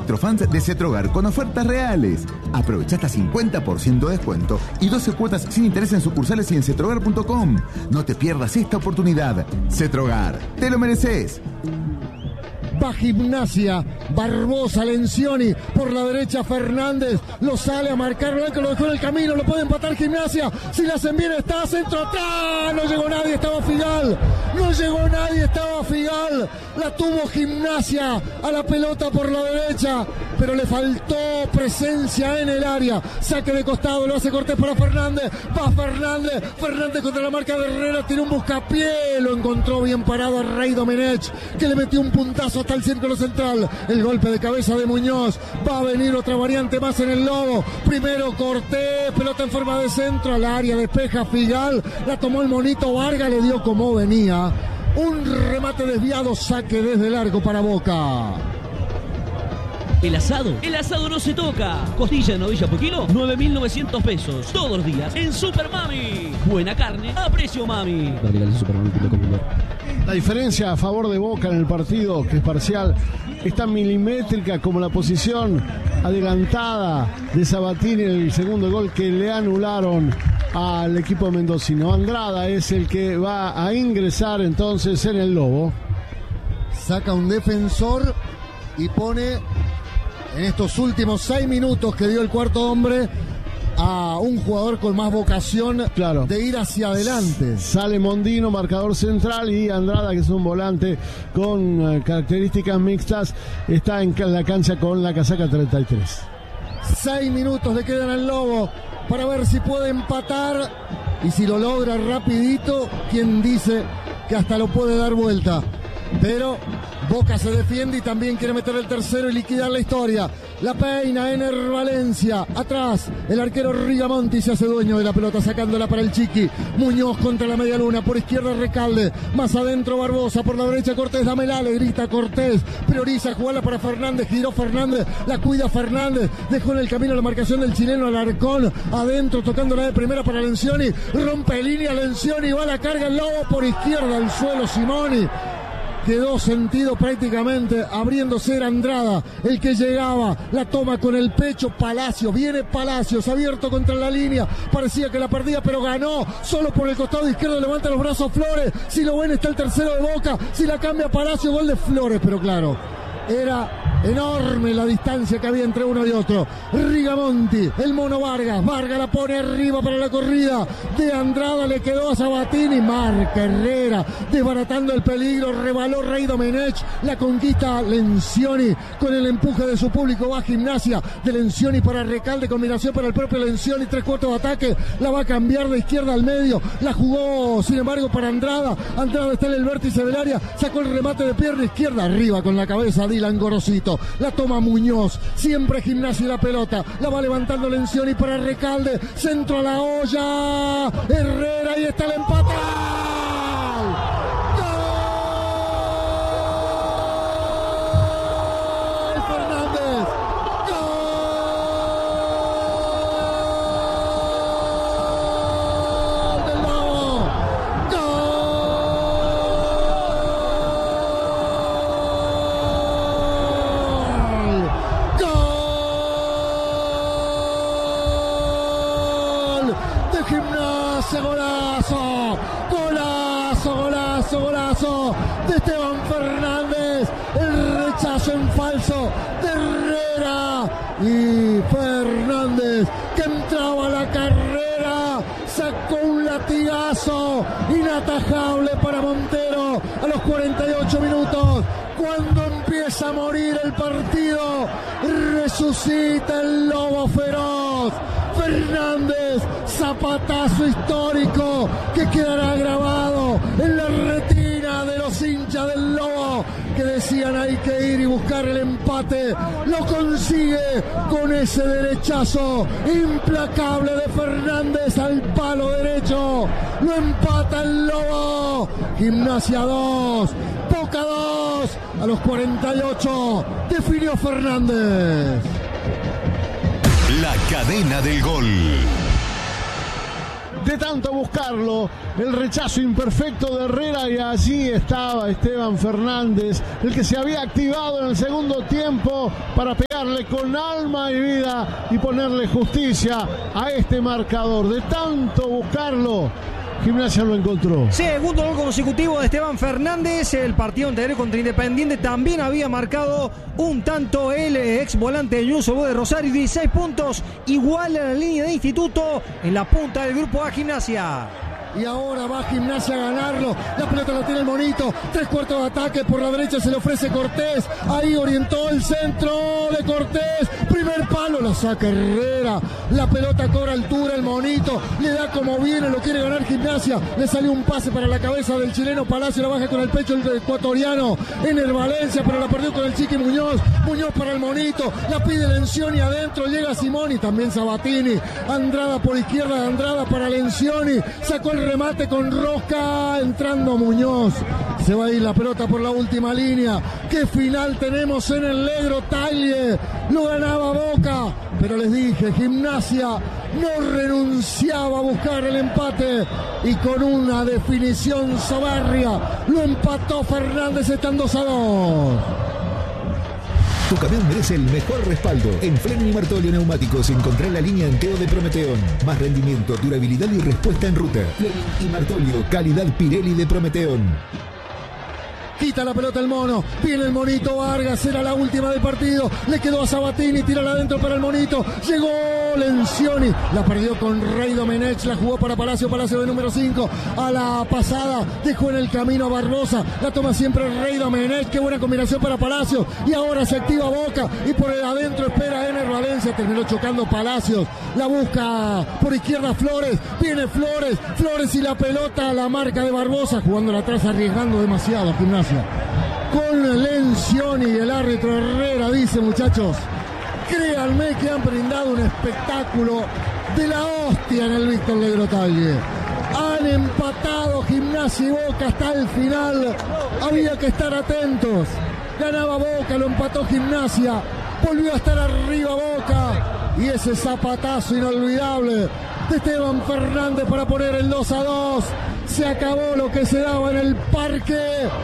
nuestros fans de Cetrogar con ofertas reales. Aprovecha hasta 50% de descuento y 12 cuotas sin interés en sucursales y en cetrogar.com. No te pierdas esta oportunidad. Cetrogar, te lo mereces. Va Gimnasia, Barbosa, Lencioni, por la derecha Fernández, lo sale a marcar Blanco, lo dejó en el camino, lo puede empatar Gimnasia, si la hacen bien está centro atrás, no llegó nadie, estaba Figal, la tuvo Gimnasia a la pelota por la derecha, pero le faltó presencia en el área, saque de costado, lo hace Cortés para Fernández, va Fernández contra la marca de Herrera, tiró un buscapié, lo encontró bien parado a Rey Domenech, que le metió un puntazo hasta el círculo central, el golpe de cabeza de Muñoz, va a venir otra variante más en el Lobo, primero Cortés, pelota en forma de centro al área, despeja Figal, la tomó el monito Vargas, le dio como venía, un remate desviado, saque desde el arco para Boca. El asado no se toca. Costilla de novilla por kilo, 9.900 pesos. Todos los días en Super Mami. Buena carne a precio mami. La diferencia a favor de Boca en el partido, que es parcial, es tan milimétrica como la posición adelantada de Sabatini en el segundo gol que le anularon al equipo mendocino. Andrada es el que va a ingresar entonces en el Lobo. Saca un defensor y pone en estos últimos 6 minutos que dio el cuarto hombre a un jugador con más vocación, claro, de ir hacia adelante. Sale Mondino, marcador central, y Andrada, que es un volante con características mixtas, está en la cancha con la casaca 33. 6 minutos le quedan al Lobo para ver si puede empatar, y si lo logra rapidito, quien dice que hasta lo puede dar vuelta. Pero Boca se defiende y también quiere meter el tercero y liquidar la historia. La peina Ener Valencia. Atrás, el arquero Rigamonti se hace dueño de la pelota, sacándola para el Chiqui. Muñoz contra la media luna. Por izquierda Recalde. Más adentro Barbosa. Por la derecha Cortés. Dámela, le grita Cortés. Prioriza jugarla para Fernández. Giró Fernández. La cuida Fernández. Dejó en el camino la marcación del chileno Alarcón. Adentro, tocándola de primera para Lencioni. Rompe línea Lencioni. Va a la carga el Lobo. Por izquierda al suelo Simoni. Quedó sentido prácticamente, abriéndose era Andrada, el que llegaba, la toma con el pecho, Palacios, viene Palacios, abierto contra la línea, parecía que la perdía, pero ganó, solo por el costado izquierdo, levanta los brazos Flores, si lo ven está el tercero de Boca, si la cambia Palacios, gol de Flores, pero claro, era enorme la distancia que había entre uno y otro. Rigamonti, el mono Vargas la pone arriba para la corrida de Andrada, le quedó a Sabatini, marca Herrera, desbaratando el peligro, rebaló Rey Domenech, la conquista Lencioni con el empuje de su público, va Gimnasia, de Lencioni para Recalde, combinación para el propio Lencioni, 3/4 de ataque, la va a cambiar de izquierda al medio, la jugó sin embargo para Andrada está en el vértice del área, sacó el remate de pierna izquierda, arriba con la cabeza Dylan Gorosito, la toma Muñoz, siempre Gimnasia y la pelota, la va levantando Lencioni para Recalde, centro a la olla, Herrera, y está el empate. Golazo de Esteban Fernández, el rechazo en falso de Herrera, y Fernández, que entraba a la carrera, sacó un latigazo inatajable para Montero a los 48 minutos. Cuando empieza a morir el partido, resucita el Lobo feroz. Fernández, zapatazo histórico que quedará grabado en la retina de los hinchas del Lobo, que decían hay que ir y buscar el empate. Lo consigue con ese derechazo implacable de Fernández al palo derecho. Lo empata el Lobo. Gimnasia 2, Boca 2. A los 48 definió Fernández. La cadena del gol. de tanto buscarlo, el rechazo imperfecto de Herrera, y allí estaba Esteban Fernández, el que se había activado en el segundo tiempo para pegarle con alma y vida y ponerle justicia a este marcador. De tanto buscarlo, Gimnasia lo encontró. Segundo gol consecutivo de Esteban Fernández. El partido anterior contra Independiente también había marcado un tanto el ex volante de Newell's Old Boys de Rosario. 16 puntos, igual a la línea de Instituto en la punta del grupo A Gimnasia. Y ahora va Gimnasia a ganarlo. La pelota la tiene el Monito. 3/4 de ataque. Por la derecha se le ofrece Cortés. Ahí orientó el centro de Cortés. Primer palo. La saca Herrera. La pelota cobra altura el Monito. Le da como viene. Lo quiere ganar Gimnasia. Le salió un pase para la cabeza del chileno Palacio. La baja con el pecho el ecuatoriano Ener Valencia. Pero la perdió con el Chiqui Muñoz. Muñoz para el Monito. La pide Lencioni adentro. Llega Simoni. También Sabatini. Andrada por izquierda. Andrada para Lencioni. Sacó el remate con Rosca, entrando Muñoz. Se va a ir la pelota por la última línea. ¿Qué final tenemos en el Negro Tagle? Lo ganaba Boca, pero les dije, Gimnasia no renunciaba a buscar el empate y con una definición soberbia lo empató Fernández, están 2-2. Tu camión merece el mejor respaldo. En Fleming y Martolio Neumáticos encontrá la línea Anteo de Prometeón. Más rendimiento, durabilidad y respuesta en ruta. Fleming y Martolio, calidad Pirelli de Prometeón. Quita la pelota el Mono, viene el Monito Vargas, era la última del partido, le quedó a Sabatini, tira adentro para el Monito, llegó Lencioni, la perdió con Rey Domenech, la jugó para Palacio de número 5, a la pasada, dejó en el camino a Barbosa, la toma siempre Rey Domenech, qué buena combinación para Palacio, y ahora se activa Boca, y por el adentro espera Ener Valencia, terminó chocando Palacios, la busca por izquierda Flores, viene Flores y la pelota a la marca de Barbosa, jugándola atrás, arriesgando demasiado Gimnasia. Con Lencioni y el árbitro Herrera dice, muchachos, créanme que han brindado un espectáculo de la hostia en el Víctor Negro Tagle. Han empatado Gimnasia y Boca hasta el final. Había que estar atentos. Ganaba Boca, lo empató Gimnasia. Volvió a estar arriba Boca. Y ese zapatazo inolvidable de Esteban Fernández para poner el 2-2. Se acabó lo que se daba en el parque.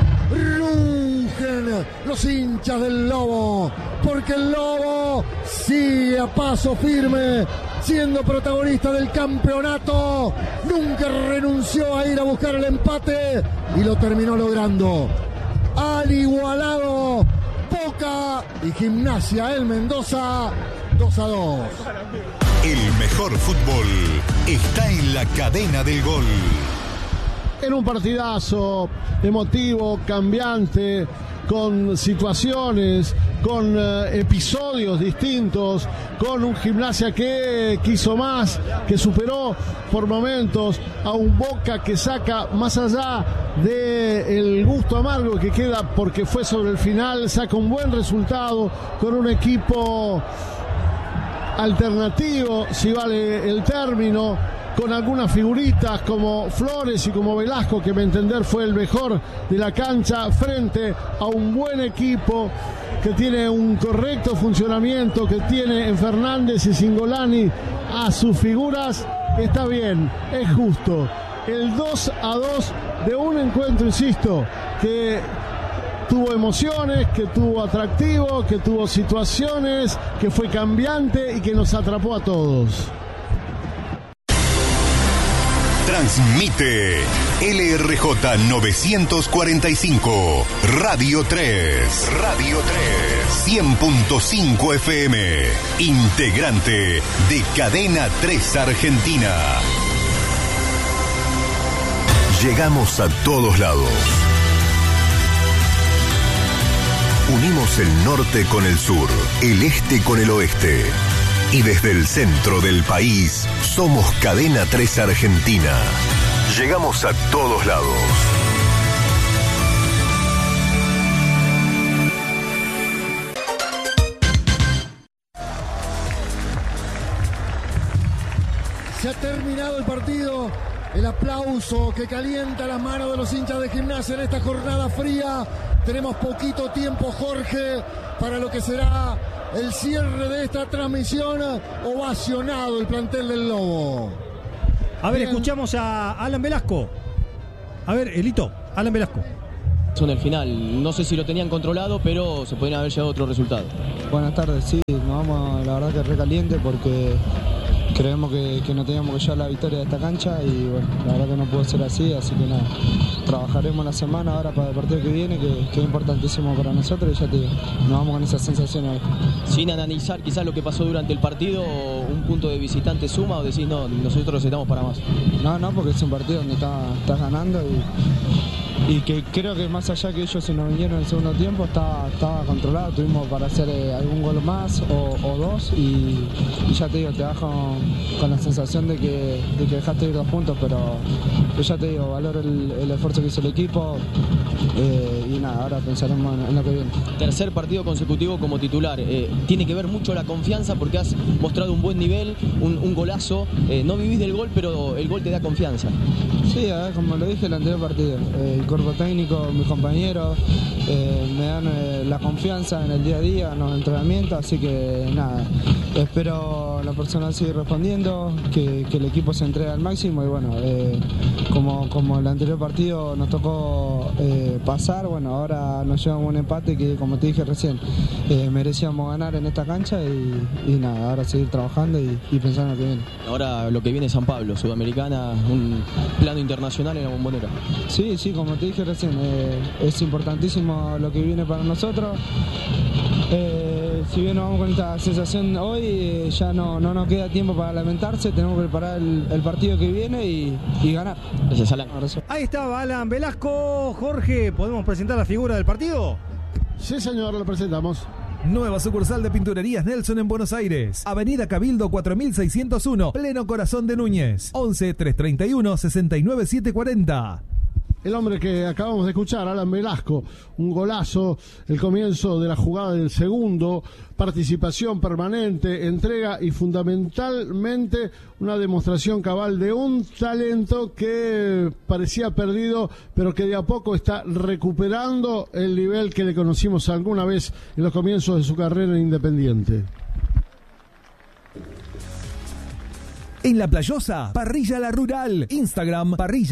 Rugen los hinchas del Lobo, porque el Lobo sigue a paso firme, siendo protagonista del campeonato. Nunca renunció a ir a buscar el empate y lo terminó logrando. Han igualado Boca y Gimnasia el Mendoza 2-2. El mejor fútbol está en la cadena del gol. En un partidazo emotivo, cambiante, con situaciones, con episodios distintos, con un Gimnasia que quiso más, que superó por momentos a un Boca que saca, más allá del gusto amargo que queda porque fue sobre el final, saca un buen resultado con un equipo alternativo, si vale el término, con algunas figuritas como Flores y como Velasco, que a mi entender fue el mejor de la cancha, frente a un buen equipo que tiene un correcto funcionamiento, que tiene en Fernández y Cingolani a sus figuras. Está bien, es justo. El 2-2 de un encuentro, insisto, que tuvo emociones, que tuvo atractivo, que tuvo situaciones, que fue cambiante y que nos atrapó a todos. Transmite LRJ 945, Radio 3, 100.5 FM, integrante de Cadena 3 Argentina. Llegamos a todos lados. Unimos el norte con el sur, el este con el oeste. Y desde el centro del país, somos Cadena 3 Argentina. Llegamos a todos lados. Se ha terminado el partido. El aplauso que calienta las manos de los hinchas de Gimnasia en esta jornada fría. Tenemos poquito tiempo, Jorge, para lo que será el cierre de esta transmisión. Ovacionado el plantel del Lobo. A ver, escuchamos a Alan Velasco. A ver, Elito, Alan Velasco. En el final, no sé si lo tenían controlado, pero se podrían haber llegado a otro resultado. Buenas tardes, sí, nos vamos, la verdad que recaliente porque creemos que no teníamos que llevar la victoria de esta cancha y bueno, la verdad que no pudo ser así que nada, trabajaremos la semana ahora para el partido que viene, que es importantísimo para nosotros y ya te digo, nos vamos con esa sensación hoy. Sin analizar quizás lo que pasó durante el partido, un punto de visitante suma o decís no, nosotros estamos para más. No, porque es un partido donde estás ganando y que creo que más allá que ellos se nos vinieron en el segundo tiempo, estaba controlado, tuvimos para hacer algún gol más o dos y ya te digo, te vas con la sensación de que dejaste ir 2 puntos, pero ya te digo, valoro el esfuerzo que hizo el equipo y nada, ahora pensaremos en lo que viene. Tercer partido consecutivo como titular, tiene que ver mucho la confianza porque has mostrado un buen nivel, un golazo, no vivís del gol, pero el gol te da confianza. Sí, a ver, como lo dije en el anterior partido, el cuerpo técnico, mis compañeros me dan la confianza en el día a día, en los entrenamientos, así que nada, espero la persona seguir respondiendo, que el equipo se entregue al máximo y bueno, como el anterior partido nos tocó pasar, bueno, ahora nos llevamos un empate que como te dije recién, merecíamos ganar en esta cancha y nada, ahora seguir trabajando y pensar en lo que viene. Ahora lo que viene es San Pablo, Sudamericana, un plano internacional en la Bombonera. Sí, como te dije recién, es importantísimo lo que viene para nosotros. Si bien nos vamos con esta sensación hoy, ya no nos queda tiempo para lamentarse, tenemos que preparar el partido que viene y ganar. Gracias, Alan. Ahí estaba Alan Velasco. Jorge, ¿podemos presentar la figura del partido? Sí, señor, lo presentamos. Nueva sucursal de Pinturerías Nelson en Buenos Aires. Avenida Cabildo 4601, pleno corazón de Núñez. 11 331 69 740. El hombre que acabamos de escuchar, Alan Velasco, un golazo, el comienzo de la jugada del segundo, participación permanente, entrega y fundamentalmente una demostración cabal de un talento que parecía perdido, pero que de a poco está recuperando el nivel que le conocimos alguna vez en los comienzos de su carrera en Independiente. En La Playosa, Parrilla La Rural. Instagram,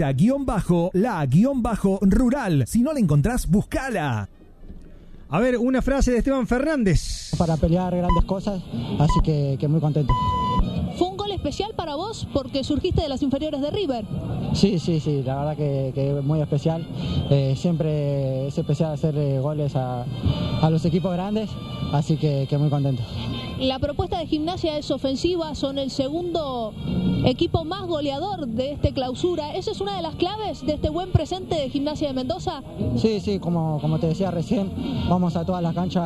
parrilla_la_rural. Si no la encontrás, buscala. A ver, una frase de Esteban Fernández. Para pelear grandes cosas, así que muy contento. ¿Fue un gol especial para vos porque surgiste de las inferiores de River? Sí, la verdad que muy especial. Siempre es especial hacer goles a los equipos grandes, así que muy contento. La propuesta de Gimnasia es ofensiva, son el segundo equipo más goleador de este clausura. ¿Esa es una de las claves de este buen presente de Gimnasia de Mendoza? Sí, como te decía recién, vamos a todas las canchas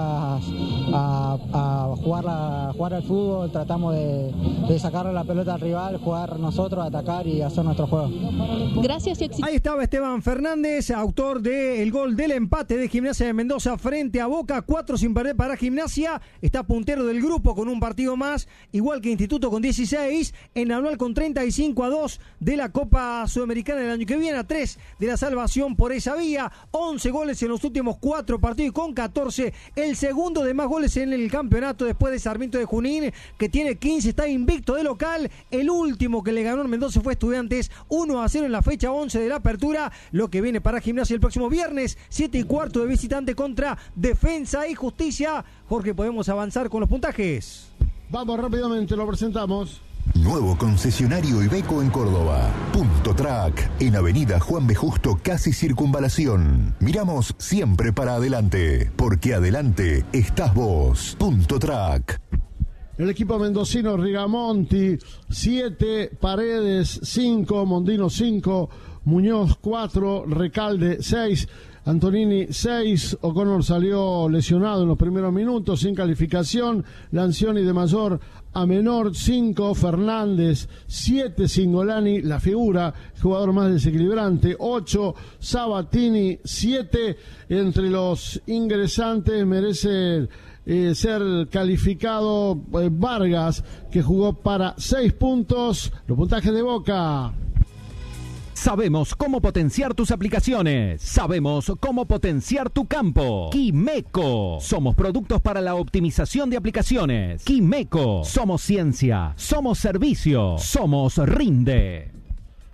a jugar al fútbol, tratamos de sacarle la pelota al rival, jugar nosotros, atacar y hacer nuestro juego. Gracias y éxito. Ahí estaba Esteban Fernández, autor del gol del empate de Gimnasia de Mendoza frente a Boca, 4 sin perder para Gimnasia, está puntero del grupo con un partido más, igual que Instituto con 16, en anual con 35-2 de la Copa Sudamericana del año que viene, a 3 de la salvación por esa vía, 11 goles en los últimos 4 partidos y con 14, el segundo de más goles en el campeonato después de Sarmiento de Junín, que tiene 15, está invicto de local, el último que le ganó en Mendoza fue Estudiantes, 1-0 en la fecha 11 de la apertura, lo que viene para Gimnasia el próximo viernes, 7:15 de visitante contra Defensa y Justicia. Jorge, ¿podemos avanzar con los puntajes? Vamos rápidamente, lo presentamos. Nuevo concesionario Iveco en Córdoba. Punto Track, en Avenida Juan B. Justo, casi Circunvalación. Miramos siempre para adelante, porque adelante estás vos. Punto Track. El equipo mendocino Rigamonti, 7, Paredes 5, Mondino 5, Muñoz 4, Recalde 6, Antonini 6, O'Connor salió lesionado en los primeros minutos, sin calificación, Lancioni de mayor a menor 5, Fernández 7, Singolani, la figura, jugador más desequilibrante 8, Sabatini 7, entre los ingresantes merece ser calificado Vargas, que jugó para 6 puntos, los puntajes de Boca. Sabemos cómo potenciar tus aplicaciones. Sabemos cómo potenciar tu campo. Quimeco. Somos productos para la optimización de aplicaciones. Quimeco. Somos ciencia. Somos servicio. Somos Rinde.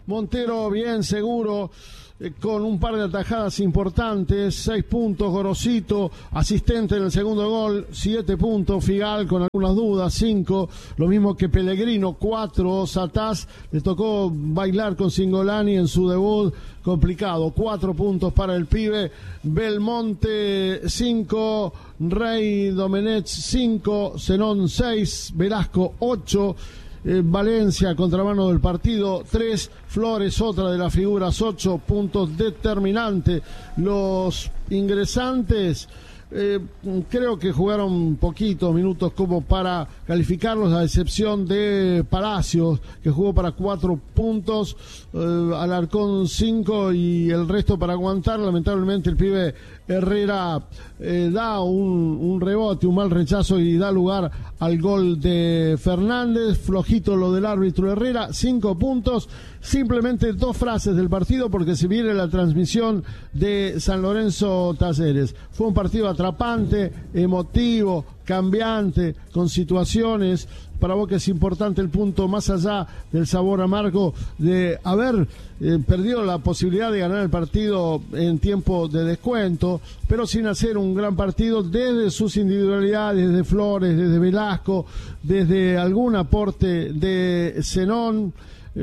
Montero bien seguro, con un par de atajadas importantes, 6 puntos, Gorosito, asistente en el segundo gol, 7 puntos, Figal con algunas dudas, 5, lo mismo que Pellegrino, 4, Satás, le tocó bailar con Cingolani en su debut, complicado, 4 puntos para el pibe, Belmonte 5, Rey Domenech 5, Zenón 6, Velasco 8, Valencia, contramano del partido 3, Flores, otra de las figuras, 8 puntos determinantes. Los ingresantes creo que jugaron poquitos minutos como para calificarlos, a excepción de Palacios, que jugó para 4 puntos, Alarcón 5 y el resto para aguantar. Lamentablemente el pibe Herrera da un rebote, un mal rechazo y da lugar al gol de Fernández. Flojito lo del árbitro Herrera, 5 puntos. Simplemente 2 frases del partido, porque se viene la transmisión de San Lorenzo Talleres. Fue un partido atrapante, emotivo, cambiante, con situaciones. Para Boca es importante el punto, más allá del sabor amargo de haber perdido la posibilidad de ganar el partido en tiempo de descuento, pero sin hacer un gran partido desde sus individualidades, desde Flores, desde Velasco, desde algún aporte de Zenón.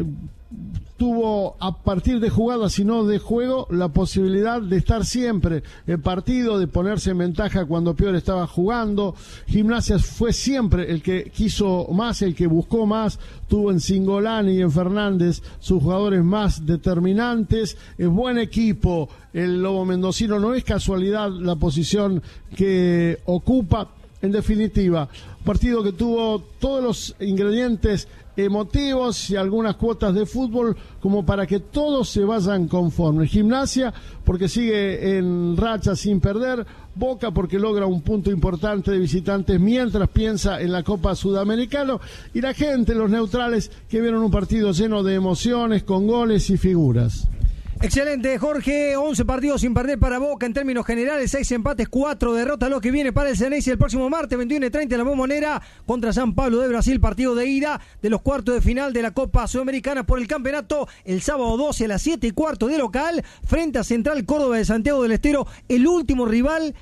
Tuvo, a partir de jugadas y no de juego, la posibilidad de estar siempre en partido, de ponerse en ventaja cuando peor estaba jugando. Gimnasia fue siempre el que quiso más, el que buscó más. Tuvo en Cingolani y en Fernández sus jugadores más determinantes. Es buen equipo el Lobo Mendocino, no es casualidad la posición que ocupa. En definitiva, un partido que tuvo todos los ingredientes emotivos y algunas cuotas de fútbol como para que todos se vayan conformes. Gimnasia porque sigue en racha sin perder, Boca porque logra un punto importante de visitantes mientras piensa en la Copa Sudamericana, y la gente, los neutrales, que vieron un partido lleno de emociones, con goles y figuras. Excelente, Jorge. 11 partidos sin perder para Boca en términos generales, 6 empates, 4 derrotas, lo que viene para el Ceneice el próximo martes 21:30 en la Bombonera contra San Pablo de Brasil, partido de ida de los cuartos de final de la Copa Sudamericana por el campeonato, el sábado 12 a las 7:15 de local, frente a Central Córdoba de Santiago del Estero, el último rival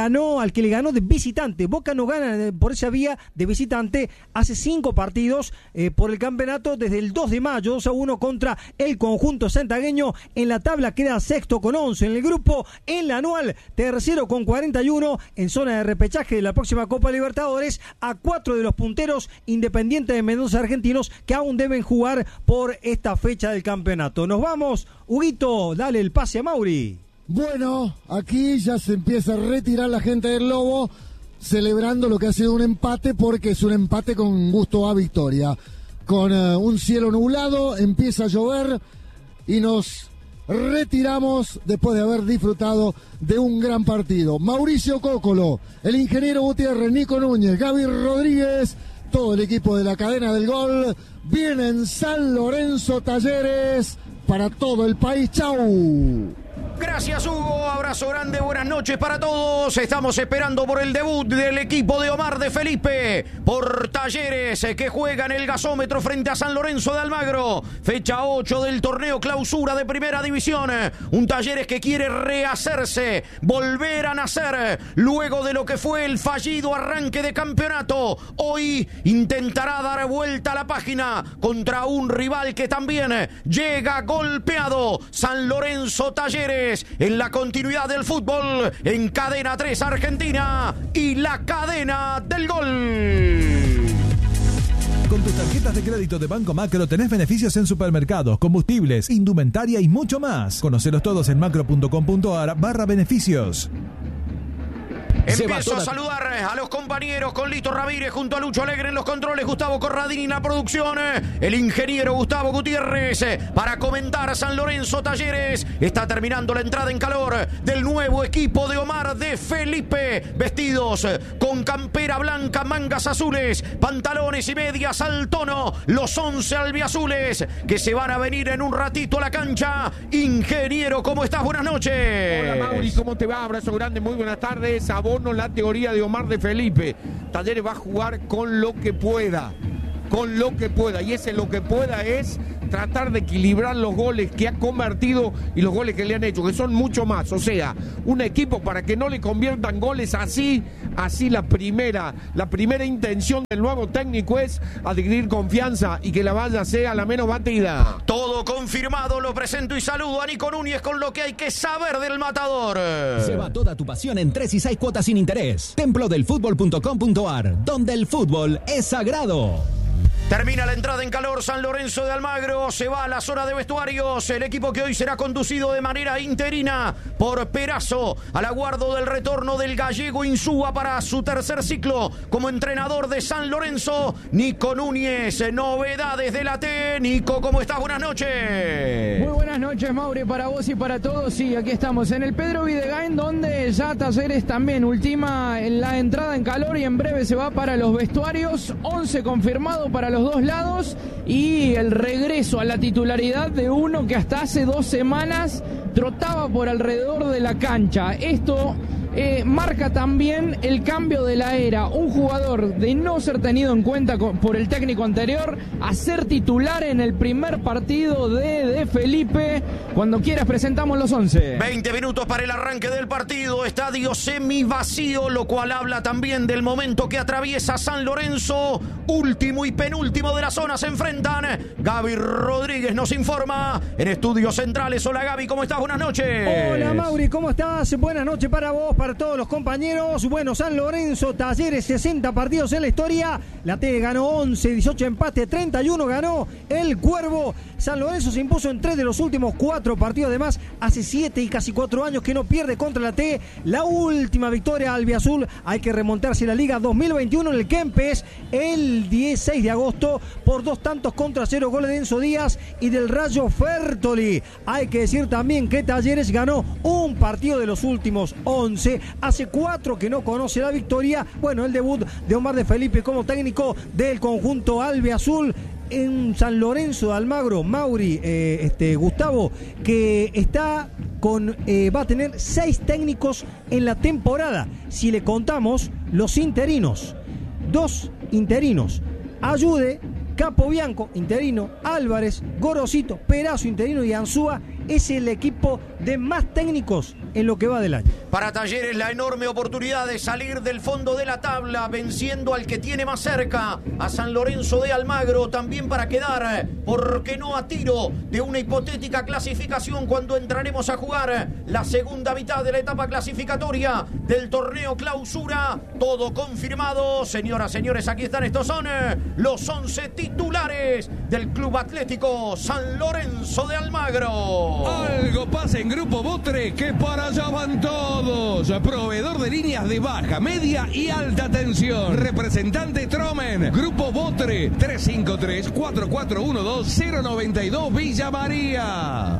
al que le ganó de visitante. Boca no gana por esa vía de visitante hace 5 partidos por el campeonato desde el 2 de mayo, 2-1 contra el conjunto santagueño. En la tabla queda sexto con 11 en el grupo, en la anual tercero con 41, en zona de repechaje de la próxima Copa Libertadores, a 4 de los punteros Independiente de Mendoza argentinos, que aún deben jugar por esta fecha del campeonato. Nos vamos, Huguito, dale el pase a Mauri. Bueno, aquí ya se empieza a retirar la gente del Lobo, celebrando lo que ha sido un empate, porque es un empate con gusto a victoria. Con un cielo nublado, empieza a llover y nos retiramos después de haber disfrutado de un gran partido. Mauricio Cócolo, el ingeniero Gutiérrez, Nico Núñez, Gaby Rodríguez, todo el equipo de la cadena del gol, viene en San Lorenzo Talleres para todo el país. ¡Chau! Gracias, Hugo, abrazo grande, buenas noches para todos. Estamos esperando por el debut del equipo de Omar de Felipe por Talleres, que juega en el gasómetro frente a San Lorenzo de Almagro, fecha 8 del torneo clausura de Primera División. Un Talleres que quiere rehacerse, volver a nacer luego de lo que fue el fallido arranque de campeonato. Hoy intentará dar vuelta a la página contra un rival que también llega golpeado, San Lorenzo Talleres, en la continuidad del fútbol en Cadena 3 Argentina y la cadena del gol. Con tus tarjetas de crédito de Banco Macro tenés beneficios en supermercados, combustibles, indumentaria y mucho más. Conocelos todos en macro.com.ar/beneficios. Empiezo a saludar a los compañeros con Lito Ramírez junto a Lucho Alegre en los controles, Gustavo Corradini en la producción, el ingeniero Gustavo Gutiérrez para comentar a San Lorenzo Talleres. Está terminando la entrada en calor del nuevo equipo de Omar de Felipe, vestidos con campera blanca, mangas azules, pantalones y medias al tono, los 11 albiazules que se van a venir en un ratito a la cancha. Ingeniero, ¿cómo estás? Buenas noches. Hola Mauri, ¿cómo te va? Abrazo grande, muy buenas tardes. Abono la teoría de Omar de Felipe. Talleres va a jugar con lo que pueda. Con lo que pueda. Y ese lo que pueda es tratar de equilibrar los goles que ha convertido y los goles que le han hecho, que son mucho más. O sea, un equipo para que no le conviertan goles así la primera intención del nuevo técnico es adquirir confianza y que la valla sea la menos batida. Todo confirmado, lo presento y saludo a Nico Núñez con lo que hay que saber del Matador. Lleva toda tu pasión en 3 y 6 cuotas sin interés. Templodelfutbol.com.ar, donde el fútbol es sagrado. Termina la entrada en calor San Lorenzo de Almagro, se va a la zona de vestuarios, el equipo que hoy será conducido de manera interina por Perazo, al aguardo del retorno del gallego Insúa para su tercer ciclo como entrenador de San Lorenzo, Nico Núñez. Novedades de la T. Nico, ¿cómo estás? Buenas noches. Muy buenas noches, Mauri, para vos y para todos. Sí, aquí estamos en el Pedro Videgain, donde ya Talleres también ultima la entrada en calor y en breve se va para los vestuarios. 11 confirmado para los dos lados y el regreso a la titularidad de uno que hasta hace 2 semanas trotaba por alrededor de la cancha. Esto marca también el cambio de la era. Un jugador de no ser tenido en cuenta por el técnico anterior a ser titular en el primer partido de Felipe. Cuando quieras presentamos los 11. 20 minutos para el arranque del partido. Estadio semivacío, lo cual habla también del momento que atraviesa San Lorenzo. Último y penúltimo de la zona se enfrentan. Gaby Rodríguez nos informa en Estudios Centrales. Hola Gaby, ¿cómo estás? Buenas noches. Hola Mauri, ¿cómo estás? Buenas noches para vos, para todos los compañeros. Bueno, San Lorenzo, Talleres, 60 partidos en la historia. La T ganó 11, 18 empate, 31 ganó el Cuervo. San Lorenzo se impuso en 3 de los últimos 4 partidos. Además, hace 7 y casi 4 años que no pierde contra la T. La última victoria albiazul, hay que remontarse a la Liga 2021 en el Kempes el 16 de agosto por 2 tantos contra 0, goles de Enzo Díaz y del Rayo Fertoli. Hay que decir también que Talleres ganó un partido de los últimos 11. Hace 4 que no conoce la victoria. Bueno, el debut de Omar de Felipe como técnico del conjunto albiazul en San Lorenzo de Almagro. Mauri, Gustavo, que está va a tener 6 técnicos en la temporada. Si le contamos los interinos, 2 interinos, Ayude, Capobianco, interino, Álvarez, Gorosito, Perazo, interino y Ansúa, es el equipo de más técnicos en lo que va del año. Para Talleres la enorme oportunidad de salir del fondo de la tabla venciendo al que tiene más cerca, a San Lorenzo de Almagro, también para quedar, porque no a tiro de una hipotética clasificación cuando entraremos a jugar la segunda mitad de la etapa clasificatoria del torneo clausura. Todo confirmado, señoras, señores, aquí están, estos son los 11 titulares del Club Atlético San Lorenzo de Almagro. Algo pasa en Grupo Botre, que para allá van todos. Proveedor de líneas de baja, media y alta tensión. Representante Tromen. Grupo Botre, 353-4412-092 Villa María.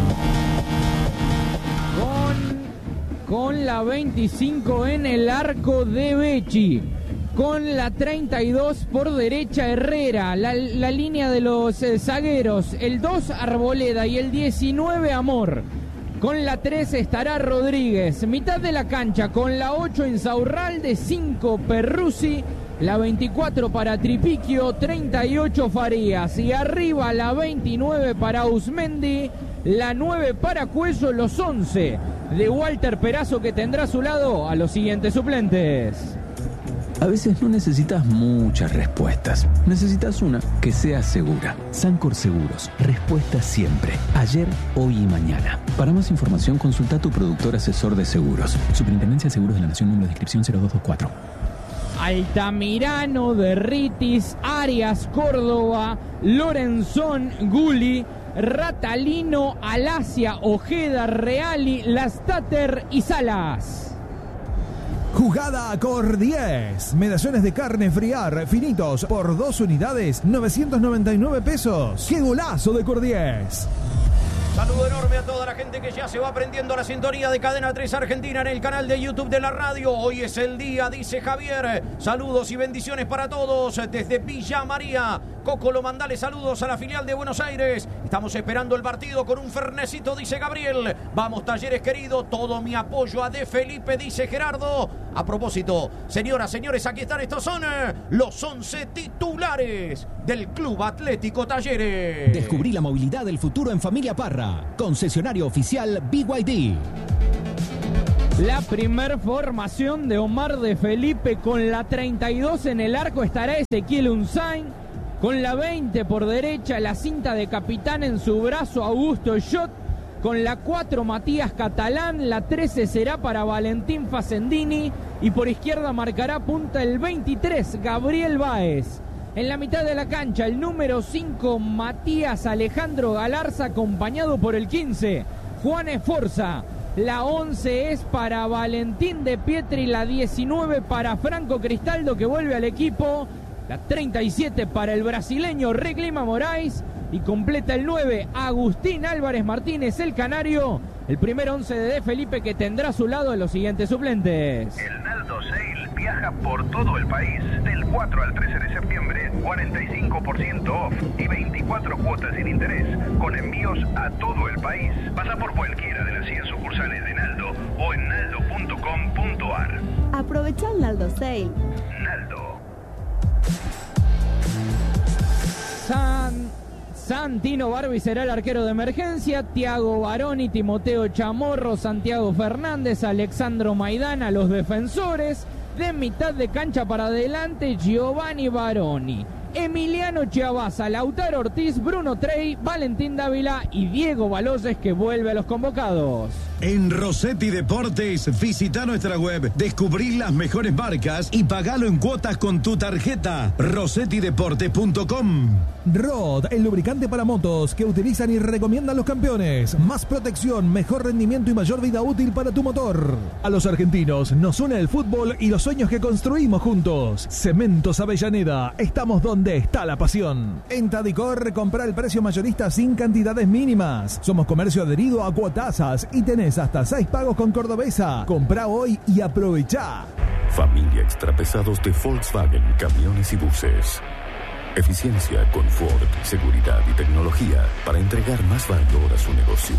Con la 25 en el arco de Becci. Con la 32 por derecha Herrera, la línea de los zagueros, el 2 Arboleda y el 19 Amor. Con la 3 estará Rodríguez, mitad de la cancha con la 8 Insaurralde, 5 Perruzzi, la 24 para Tripiquio, 38 Farías y arriba la 29 para Usmendi, la 9 para Cuello, los 11 de Walter Perazo, que tendrá a su lado a los siguientes suplentes. A veces no necesitas muchas respuestas. Necesitas una que sea segura. Sancor Seguros. Respuesta siempre. Ayer, hoy y mañana. Para más información, consulta a tu productor asesor de seguros. Superintendencia de Seguros de la Nación, número de inscripción 0224. Altamirano, Derritis, Arias, Córdoba, Lorenzón, Guli, Ratalino, Alasia, Ojeda, Reali, Lastater y Salas. Jugada Cor 10. Medallones de carne friar finitos por 2 unidades, 999 pesos. ¡Qué golazo de Cor 10! Saludo enorme a toda la gente que ya se va aprendiendo la sintonía de Cadena 3 Argentina en el canal de YouTube de la radio. Hoy es el día, dice Javier. Saludos y bendiciones para todos desde Villa María. Cocolo, mandale saludos a la filial de Buenos Aires. Estamos esperando el partido con un fernecito, dice Gabriel. Vamos, Talleres querido, todo mi apoyo a De Felipe, dice Gerardo. A propósito, señoras, señores, aquí están, estos son los 11 titulares del Club Atlético Talleres. Descubrí la movilidad del futuro en Familia Parra. Concesionario oficial BYD. La primer formación de Omar de Felipe con la 32 en el arco estará Ezequiel Unzain. Con la 20 por derecha, la cinta de capitán en su brazo, Augusto Schott. Con la 4, Matías Catalán. La 13 será para Valentín Facendini. Y por izquierda marcará punta el 23, Gabriel Báez. En la mitad de la cancha, el número 5, Matías Alejandro Galarza, acompañado por el 15, Juan Esforza. La 11 es para Valentín de Pietri, la 19 para Franco Cristaldo, que vuelve al equipo, la 37 para el brasileño Reclima Moraes, y completa el 9, Agustín Álvarez Martínez, el canario, el primer 11 de Felipe, que tendrá a su lado los siguientes suplentes. El Naldo Sale viaja por todo el país, del 4 al 13 de septiembre, 45% off y 24 cuotas sin interés, con envíos a todo el país. Pasa por cualquiera de las 100 sucursales de Naldo o en naldo.com.ar. Aprovecha el Naldo Sale. Naldo. Santino Barbi será el arquero de emergencia, Tiago Baroni, Timoteo Chamorro, Santiago Fernández, Alexandro Maidana, los defensores. De mitad de cancha para adelante, Giovanni Baroni, Emiliano Chiavaza, Lautaro Ortiz, Bruno Trey, Valentín Dávila y Diego Baloyes, que vuelve a los convocados. En Rossetti Deportes, visita nuestra web, descubrí las mejores marcas y pagalo en cuotas con tu tarjeta. RossettiDeportes.com. Rod, el lubricante para motos que utilizan y recomiendan los campeones. Más protección, mejor rendimiento y mayor vida útil para tu motor. A los argentinos nos une el fútbol y los sueños que construimos juntos. Cementos Avellaneda, estamos donde está la pasión. En Tadicor, compra el precio mayorista sin cantidades mínimas. Somos comercio adherido a Cuotasas y tenés hasta 6 pagos con Cordobesa. Comprá hoy y aprovechá. Familia Extrapesados de Volkswagen, camiones y buses. Eficiencia, confort, seguridad y tecnología para entregar más valor a su negocio.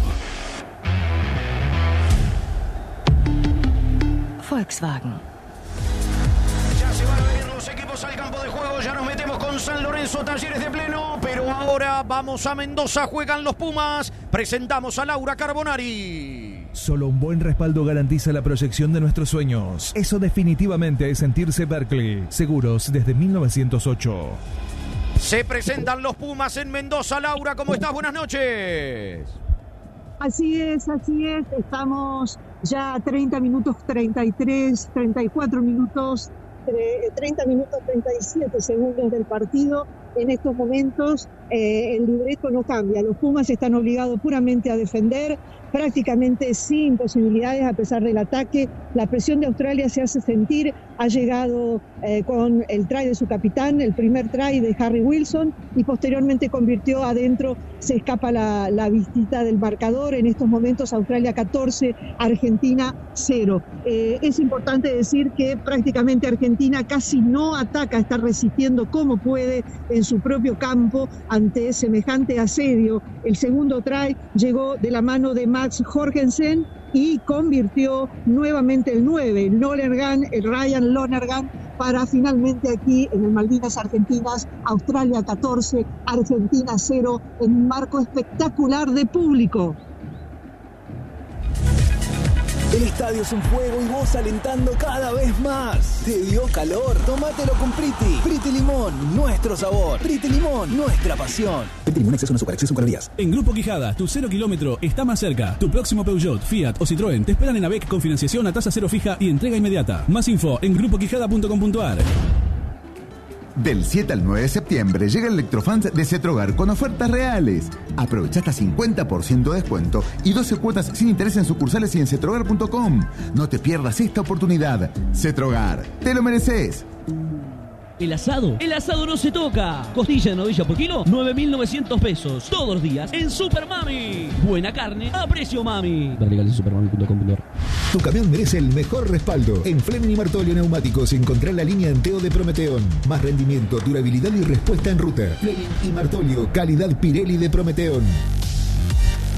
Volkswagen. Ya se van a venir los equipos al campo de juego. Ya nos metemos con San Lorenzo, Talleres de pleno. Pero ahora vamos a Mendoza. Juegan los Pumas. Presentamos a Laura Carbonari. Solo un buen respaldo garantiza la proyección de nuestros sueños. Eso definitivamente es sentirse Berkeley. Seguros desde 1908. Se presentan los Pumas en Mendoza. Laura, ¿cómo estás? Buenas noches. Así es. Estamos ya a 30 minutos 33, 34 minutos, 30 minutos 37 segundos del partido. En estos momentos el libreto no cambia. Los Pumas están obligados puramente a defender, prácticamente sin posibilidades a pesar del ataque. La presión de Australia se hace sentir. Ha llegado con el try de su capitán, el primer try de Harry Wilson, y posteriormente convirtió adentro. Se escapa la vistita del marcador. En estos momentos Australia 14, Argentina 0. Es importante decir que prácticamente Argentina casi no ataca, está resistiendo como puede en su propio campo ante semejante asedio. El segundo try llegó de la mano de Max Jorgensen y convirtió nuevamente el 9, el Ryan Lonergan, para finalmente aquí en el Malvinas Argentinas, Australia 14, Argentina 0, en un marco espectacular de público. El estadio es un juego y vos alentando cada vez más. ¿Te dio calor? Tómatelo con Priti. Priti Limón, nuestro sabor. Priti Limón, nuestra pasión. Priti Limón, exceso en azúcar, exceso en calorías. En Grupo Quijada, tu 0 kilómetro está más cerca. Tu próximo Peugeot, Fiat o Citroën te esperan en ABEC con financiación a tasa cero fija y entrega inmediata. Más info en grupoquijada.com.ar. Del 7 al 9 de septiembre llega el Electrofans de Cetrogar con ofertas reales. Aprovecha hasta 50% de descuento y 12 cuotas sin interés en sucursales y en cetrogar.com. No te pierdas esta oportunidad. Cetrogar, te lo mereces. El asado no se toca. Costilla de novilla por kilo, 9.900 pesos. Todos los días en Super Mami. Buena carne a precio mami. En supermami.com.ar. Tu camión merece el mejor respaldo. En Fleming y Martolio Neumáticos encontrá la línea Enteo de Prometeón. Más rendimiento, durabilidad y respuesta en ruta. Fleming y Martolio, calidad Pirelli de Prometeón.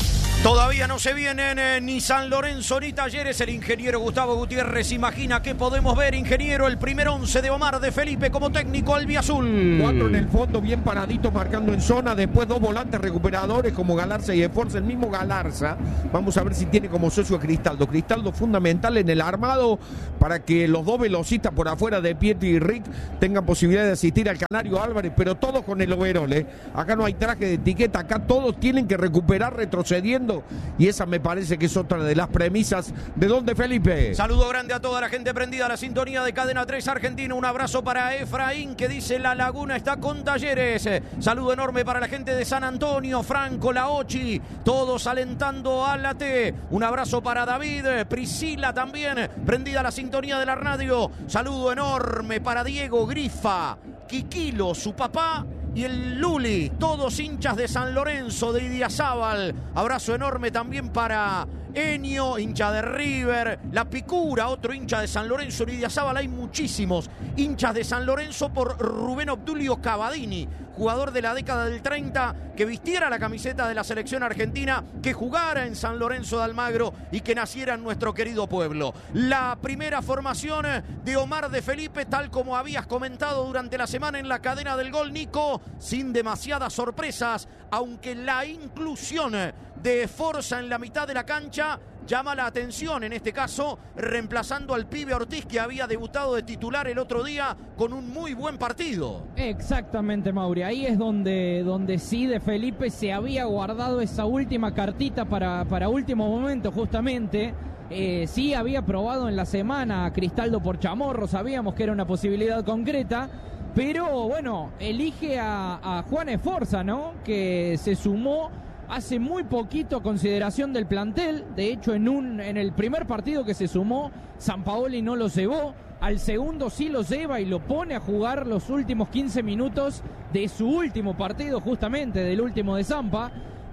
Todavía no se vienen ni San Lorenzo ni Talleres. El ingeniero Gustavo Gutiérrez imagina que podemos ver, ingeniero, el primer 11 de Omar de Felipe como técnico albiazul. 4 en el fondo, bien paraditos, marcando en zona. Después 2 volantes recuperadores como Galarza y Esforza. El mismo Galarza. Vamos a ver si tiene como socio a Cristaldo. Cristaldo fundamental en el armado para que los 2 velocistas por afuera de Pietri y Rick tengan posibilidad de asistir al Canario Álvarez, pero todos con el overol, ¿eh? Acá no hay traje de etiqueta. Acá todos tienen que recuperar retrocediendo. Y esa me parece que es otra de las premisas de Don de Felipe. Saludo grande a toda la gente prendida a la sintonía de Cadena 3 Argentina. Un abrazo para Efraín, que dice: La Laguna está con Talleres. Saludo enorme para la gente de San Antonio, Franco, La Ochi, todos alentando a la T. Un abrazo para David, Priscila también prendida a la sintonía de la radio. Saludo enorme para Diego, Grifa, Quiquilo, su papá, y el Luli, todos hinchas de San Lorenzo, de Idiazábal. Abrazo enorme también para Enio, hincha de River, La Picura, otro hincha de San Lorenzo. En Idiazábal hay muchísimos hinchas de San Lorenzo por Rubén Obdulio Cavadini, jugador de la década del 30, que vistiera la camiseta de la selección argentina, que jugara en San Lorenzo de Almagro y que naciera en nuestro querido pueblo. La primera formación de Omar de Felipe, tal como habías comentado durante la semana en la cadena del gol, Nico, sin demasiadas sorpresas, aunque la inclusión de Forza en la mitad de la cancha llama la atención, en este caso reemplazando al pibe Ortiz, que había debutado de titular el otro día con un muy buen partido. Exactamente, Mauri, ahí es donde sí de Felipe se había guardado esa última cartita para último momento, justamente. Sí había probado en la semana a Cristaldo por Chamorro, sabíamos que era una posibilidad concreta, pero bueno, elige a Juan Esforza, ¿no? Que se sumó hace muy poquito a consideración del plantel. De hecho, en el primer partido que se sumó, Sampaoli no lo cebó. Al segundo sí lo lleva y lo pone a jugar los últimos 15 minutos de su último partido, justamente del último de Zampa.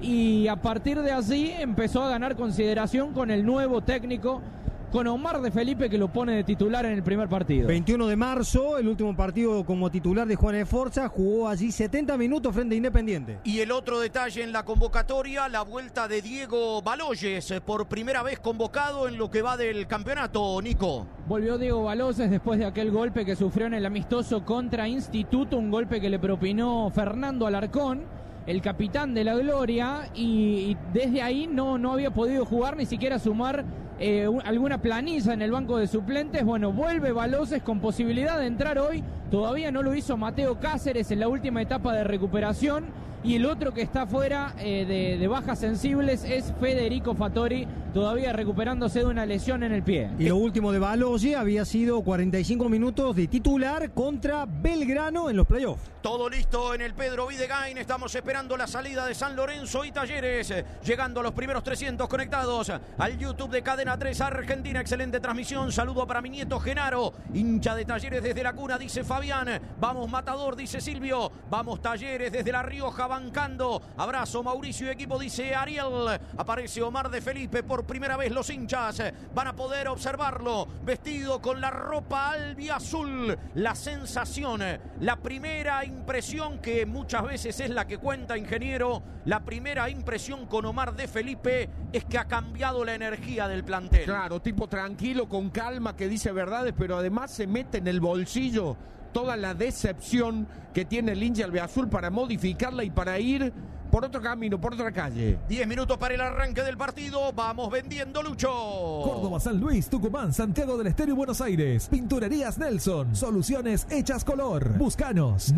Y a partir de allí empezó a ganar consideración con el nuevo técnico, con Omar de Felipe, que lo pone de titular en el primer partido. 21 de marzo, el último partido como titular de Juan Esforza, jugó allí 70 minutos frente a Independiente. Y el otro detalle en la convocatoria, la vuelta de Diego Baloyes, por primera vez convocado en lo que va del campeonato, Nico. Volvió Diego Baloyes después de aquel golpe que sufrió en el amistoso contra Instituto, un golpe que le propinó Fernando Alarcón, el capitán de la Gloria, y desde ahí no había podido jugar, ni siquiera sumar alguna planilla en el banco de suplentes. Bueno, vuelve Baloyes con posibilidad de entrar hoy. Todavía no lo hizo Mateo Cáceres en la última etapa de recuperación. Y el otro que está fuera de bajas sensibles es Federico Fattori, todavía recuperándose de una lesión en el pie. Y lo último de Baloyes había sido 45 minutos de titular contra Belgrano en los playoffs. Todo listo en el Pedro Videgain. Estamos esperando la salida de San Lorenzo y Talleres. Llegando a los primeros 300 conectados al YouTube de Cadena 3 Argentina. Excelente transmisión. Saludo para mi nieto Genaro, hincha de Talleres desde la cuna, dice Fabián. Vamos Matador, dice Silvio. Vamos Talleres desde La Rioja, bancando. Abrazo Mauricio y equipo, dice Ariel. Aparece Omar de Felipe por primera vez. Los hinchas van a poder observarlo vestido con la ropa albiazul. La sensación, la primera impresión, que muchas veces es la que cuenta, ingeniero, la primera impresión con Omar de Felipe es que ha cambiado la energía del plantel. Claro, tipo tranquilo, con calma, que dice verdades, pero además se mete en el bolsillo toda la decepción que tiene el hincha albiazul para modificarla y para ir por otro camino, por otra calle. 10 minutos para el arranque del partido. Vamos vendiendo, Lucho. Córdoba, San Luis, Tucumán, Santiago del Estero y Buenos Aires. Pinturerías Nelson. Soluciones hechas color. Búscanos.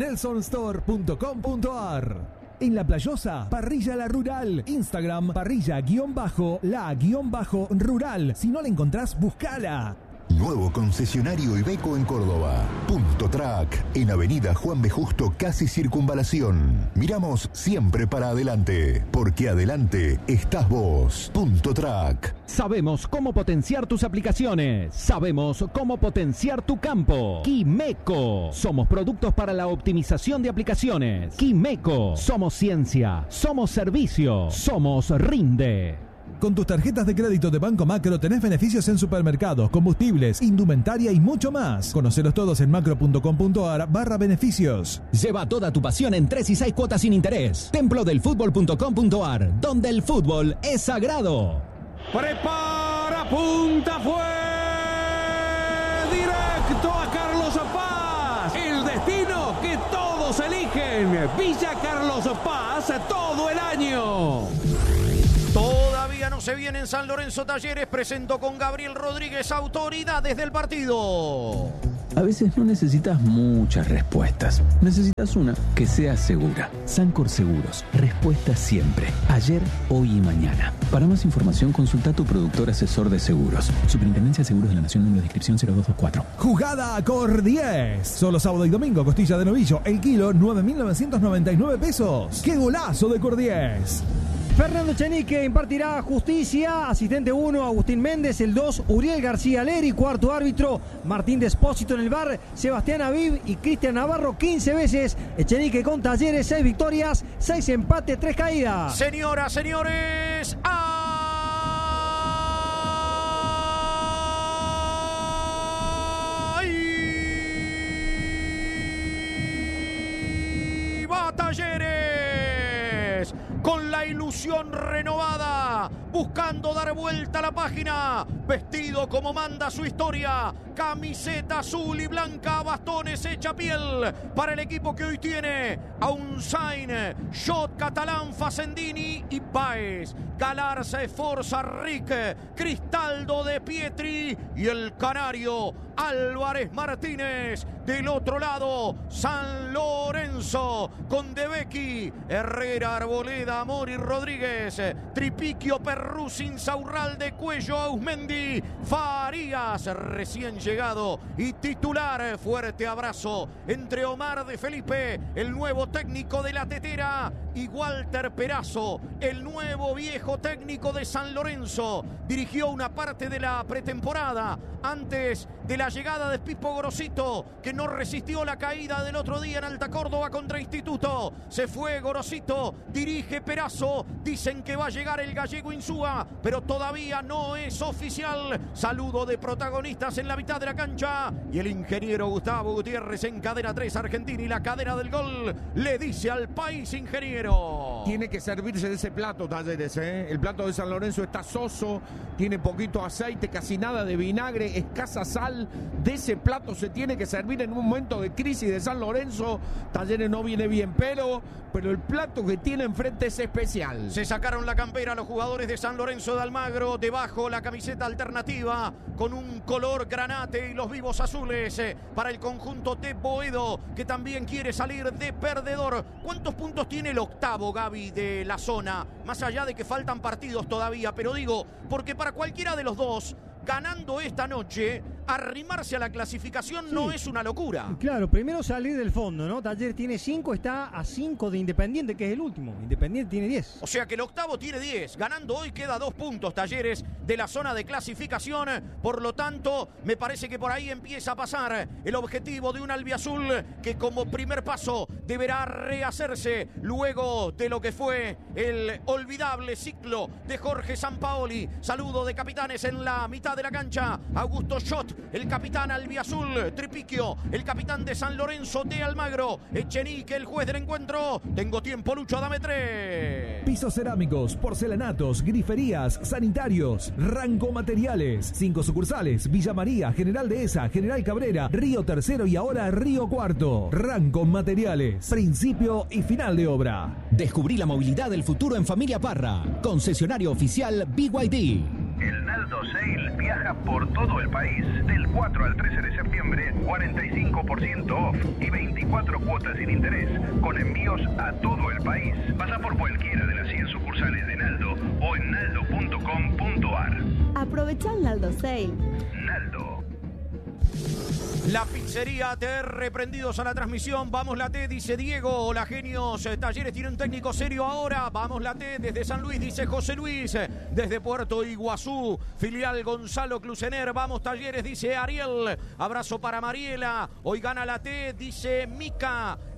nelsonstore.com.ar. En La Playosa, Parrilla La Rural. Instagram, parrilla-la-rural. Si no la encontrás, buscala. Nuevo concesionario Iveco en Córdoba. Punto Track, en Avenida Juan B. Justo, casi Circunvalación. Miramos siempre para adelante, porque adelante estás vos. Punto Track. Sabemos cómo potenciar tus aplicaciones. Sabemos cómo potenciar tu campo. Quimeco. Somos productos para la optimización de aplicaciones. Quimeco. Somos ciencia. Somos servicio. Somos Rinde. Con tus tarjetas de crédito de Banco Macro tenés beneficios en supermercados, combustibles, indumentaria y mucho más. Conocelos todos en macro.com.ar/beneficios. Lleva toda tu pasión en 3 y 6 cuotas sin interés. Templodelfutbol.com.ar, donde el fútbol es sagrado. Prepara, punta, fue directo a Carlos Paz. El destino que todos eligen. Villa Carlos Paz todo el año. Todavía no se viene en San Lorenzo Talleres. Presento con Gabriel Rodríguez, autoridades del partido. A veces no necesitas muchas respuestas. Necesitas una que sea segura. Sancor Seguros. Respuesta siempre. Ayer, hoy y mañana. Para más información, consulta a tu productor asesor de seguros. Superintendencia de Seguros de la Nación, número de inscripción 0224. Jugada Cor 10. Solo sábado y domingo, costilla de novillo. El kilo, 9.999 pesos. ¡Qué golazo de Cor 10! Fernando Echenique impartirá justicia. Asistente 1, Agustín Méndez. El 2, Uriel García Leri. Cuarto árbitro, Martín Despósito en el VAR. Sebastián Aviv y Cristian Navarro 15 veces. Echenique con Talleres, 6 victorias, 6 empates, 3 caídas. Señoras, señores, ¡ahí va Talleres! Con la ilusión renovada, buscando dar vuelta a la página, vestido como manda su historia, camiseta azul y blanca, bastones hecha piel, para el equipo que hoy tiene a Unzain, Shot, Catalán, Facendini y Páez, Galarza, Esforza, Rick, Cristaldo de Pietri y el canario Álvarez Martínez. Del otro lado, San Lorenzo con De Becchi, Herrera, Arboleda, Mori, Rodríguez, Tripiquio, Perruz, Insaurralde, Cuello, Ausmendi, Farías, recién llegado y titular. Fuerte abrazo entre Omar de Felipe, el nuevo técnico de la Tetera, y Walter Perazo, el nuevo viejo técnico de San Lorenzo. Dirigió una parte de la pretemporada antes de la llegada de Pipo Gorosito, que no resistió la caída del otro día en Alta Córdoba contra Instituto. Se fue Gorosito, dirige Perazo. Dicen que va a llegar el gallego Insúa, pero todavía no es oficial. Saludo de protagonistas en la mitad de la cancha, y el ingeniero Gustavo Gutiérrez en cadena 3 Argentina, y la cadena del gol le dice al país: ingeniero, tiene que servirse de ese plato, Talleres, ¿eh? El plato de San Lorenzo está soso, tiene poquito aceite, casi nada de vinagre, escasa sal. De ese plato se tiene que servir en un momento de crisis de San Lorenzo. Talleres no viene bien, pero el plato que tiene enfrente es especial. Se sacaron la campera los jugadores de San Lorenzo de Almagro, debajo la camiseta alternativa con un color granate y los vivos azules para el conjunto de Boedo, que también quiere salir de perdedor. ¿Cuántos puntos tiene el octavo, Gaby, de la zona? Más allá de que faltan partidos todavía, pero digo, porque para cualquiera de los dos, ganando esta noche, arrimarse a la clasificación no es una locura. Claro, primero salir del fondo, ¿no? Talleres tiene 5, está a 5 de Independiente, que es el último. Independiente tiene 10. O sea que el octavo tiene 10. Ganando hoy queda 2 puntos Talleres de la zona de clasificación. Por lo tanto, me parece que por ahí empieza a pasar el objetivo de un albiazul que como primer paso deberá rehacerse luego de lo que fue el olvidable ciclo de Jorge Sampaoli. Saludo de capitanes en la mitad de la cancha. Augusto Schott, el capitán albiazul. Tripiquio, el capitán de San Lorenzo de Almagro. Echenique, el juez del encuentro. Tengo tiempo, Lucho, dame 3. Pisos cerámicos, porcelanatos, griferías, sanitarios, Ranco Materiales. 5 sucursales: Villa María, General Dehesa, General Cabrera, Río Tercero y ahora Río Cuarto. Ranco Materiales, principio y final de obra. Descubrí la movilidad del futuro en Familia Parra. Concesionario oficial BYD. El Naldo Sale viaja por todo el país. Del 4 al 13 de septiembre, 45% off y 24 cuotas sin interés, con envíos a todo el país. Pasa por cualquiera de las 100 sucursales de Naldo o en naldo.com.ar. Aprovecha el Naldo Sale. Naldo. La pizzería ATR, prendidos a la transmisión. Vamos la T, dice Diego. Hola, genios. Talleres tiene un técnico serio ahora. Vamos la T desde San Luis, dice José Luis. Desde Puerto Iguazú, filial Gonzalo Clusener. Vamos Talleres, dice Ariel. Abrazo para Mariela. Hoy gana la T, dice Mica.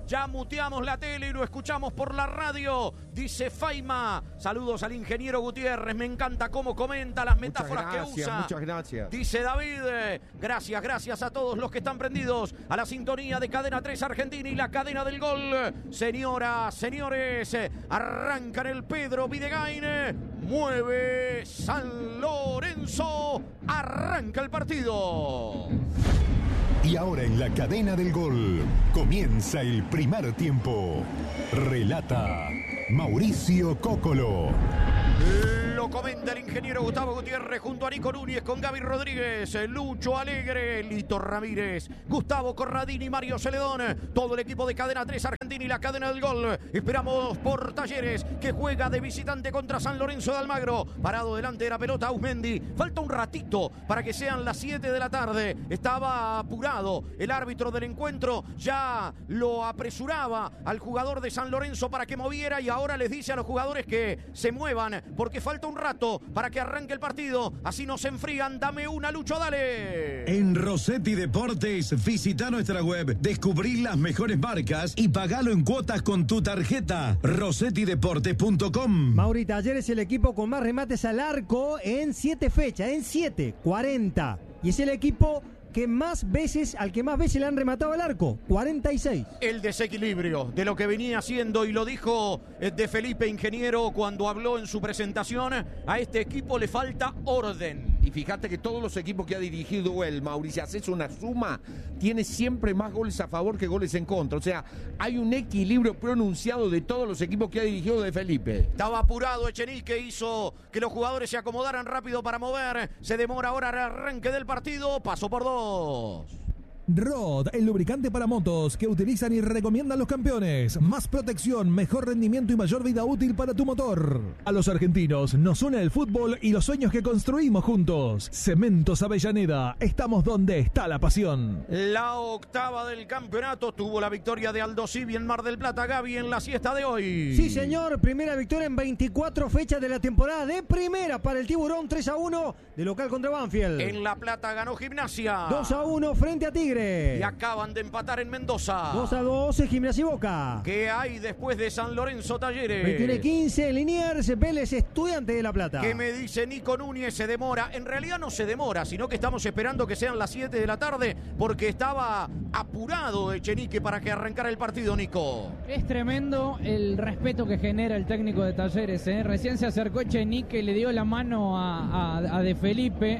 Ya muteamos la tele y lo escuchamos por la radio. Dice Faima. Saludos al ingeniero Gutiérrez. Me encanta cómo comenta las metáforas que usa. Muchas gracias. Dice David. Gracias a todos los que están prendidos a la sintonía de Cadena 3 Argentina y la cadena del gol. Señoras, señores, arrancan el Pedro Videgain. Mueve San Lorenzo. Arranca el partido. Y ahora en la cadena del gol comienza el primer tiempo. Relata Mauricio Cóccolo. Lo comenta el ingeniero Gustavo Gutiérrez junto a Nico Núñez con Gaby Rodríguez, Lucho Alegre, Lito Ramírez, Gustavo Corradini, Mario Celedón, todo el equipo de Cadena 3 Argentina y la cadena del gol. Esperamos por Talleres que juega de visitante contra San Lorenzo de Almagro. Parado delante de la pelota Auzmendi. Falta un ratito para que sean las 7 de la tarde. Estaba apurado el árbitro del encuentro. Ya lo apresuraba al jugador de San Lorenzo para que moviera y ahora les dice a los jugadores que se muevan porque falta un rato para que arranque el partido. Así no se enfrían. Dame una, Lucho, dale. En Rossetti Deportes, visita nuestra web, descubrí las mejores marcas y pagalo en cuotas con tu tarjeta. RossettiDeportes.com. Mauri, Talleres es el equipo con más remates al arco en 7 fechas, 40. Y es el equipo que al que más veces le han rematado al arco, 46. El desequilibrio de lo que venía haciendo, y lo dijo De Felipe, ingeniero, cuando habló en su presentación, a este equipo le falta orden. Y fíjate que todos los equipos que ha dirigido él, Mauricio, haces una suma, tiene siempre más goles a favor que goles en contra. O sea, hay un equilibrio pronunciado de todos los equipos que ha dirigido De Felipe. Estaba apurado Echenique, hizo que los jugadores se acomodaran rápido para mover. Se demora ahora el arranque del partido. Paso por 2. Rod, el lubricante para motos que utilizan y recomiendan los campeones. Más protección, mejor rendimiento y mayor vida útil para tu motor. A los argentinos nos une el fútbol y los sueños que construimos juntos. Cementos Avellaneda, estamos donde está la pasión. La octava del campeonato tuvo la victoria de Aldo Civi en Mar del Plata. Gaby, en la siesta de hoy. Sí, señor, primera victoria en 24 fechas de la temporada de primera para el Tiburón, 3-1 de local contra Banfield. En La Plata ganó Gimnasia 2-1 frente a Tigre. Y acaban de empatar en Mendoza 2-2 Gimnasia y Boca. ¿Qué hay después de San Lorenzo Talleres? 21-15 Liniers, Vélez, Estudiante de La Plata. ¿Qué me dice Nico Núñez? Se demora. En realidad no se demora, sino que estamos esperando que sean las 7 de la tarde porque estaba apurado Echenique para que arrancara el partido, Nico. Es tremendo el respeto que genera el técnico de Talleres, ¿eh? Recién se acercó Echenique, le dio la mano a De Felipe.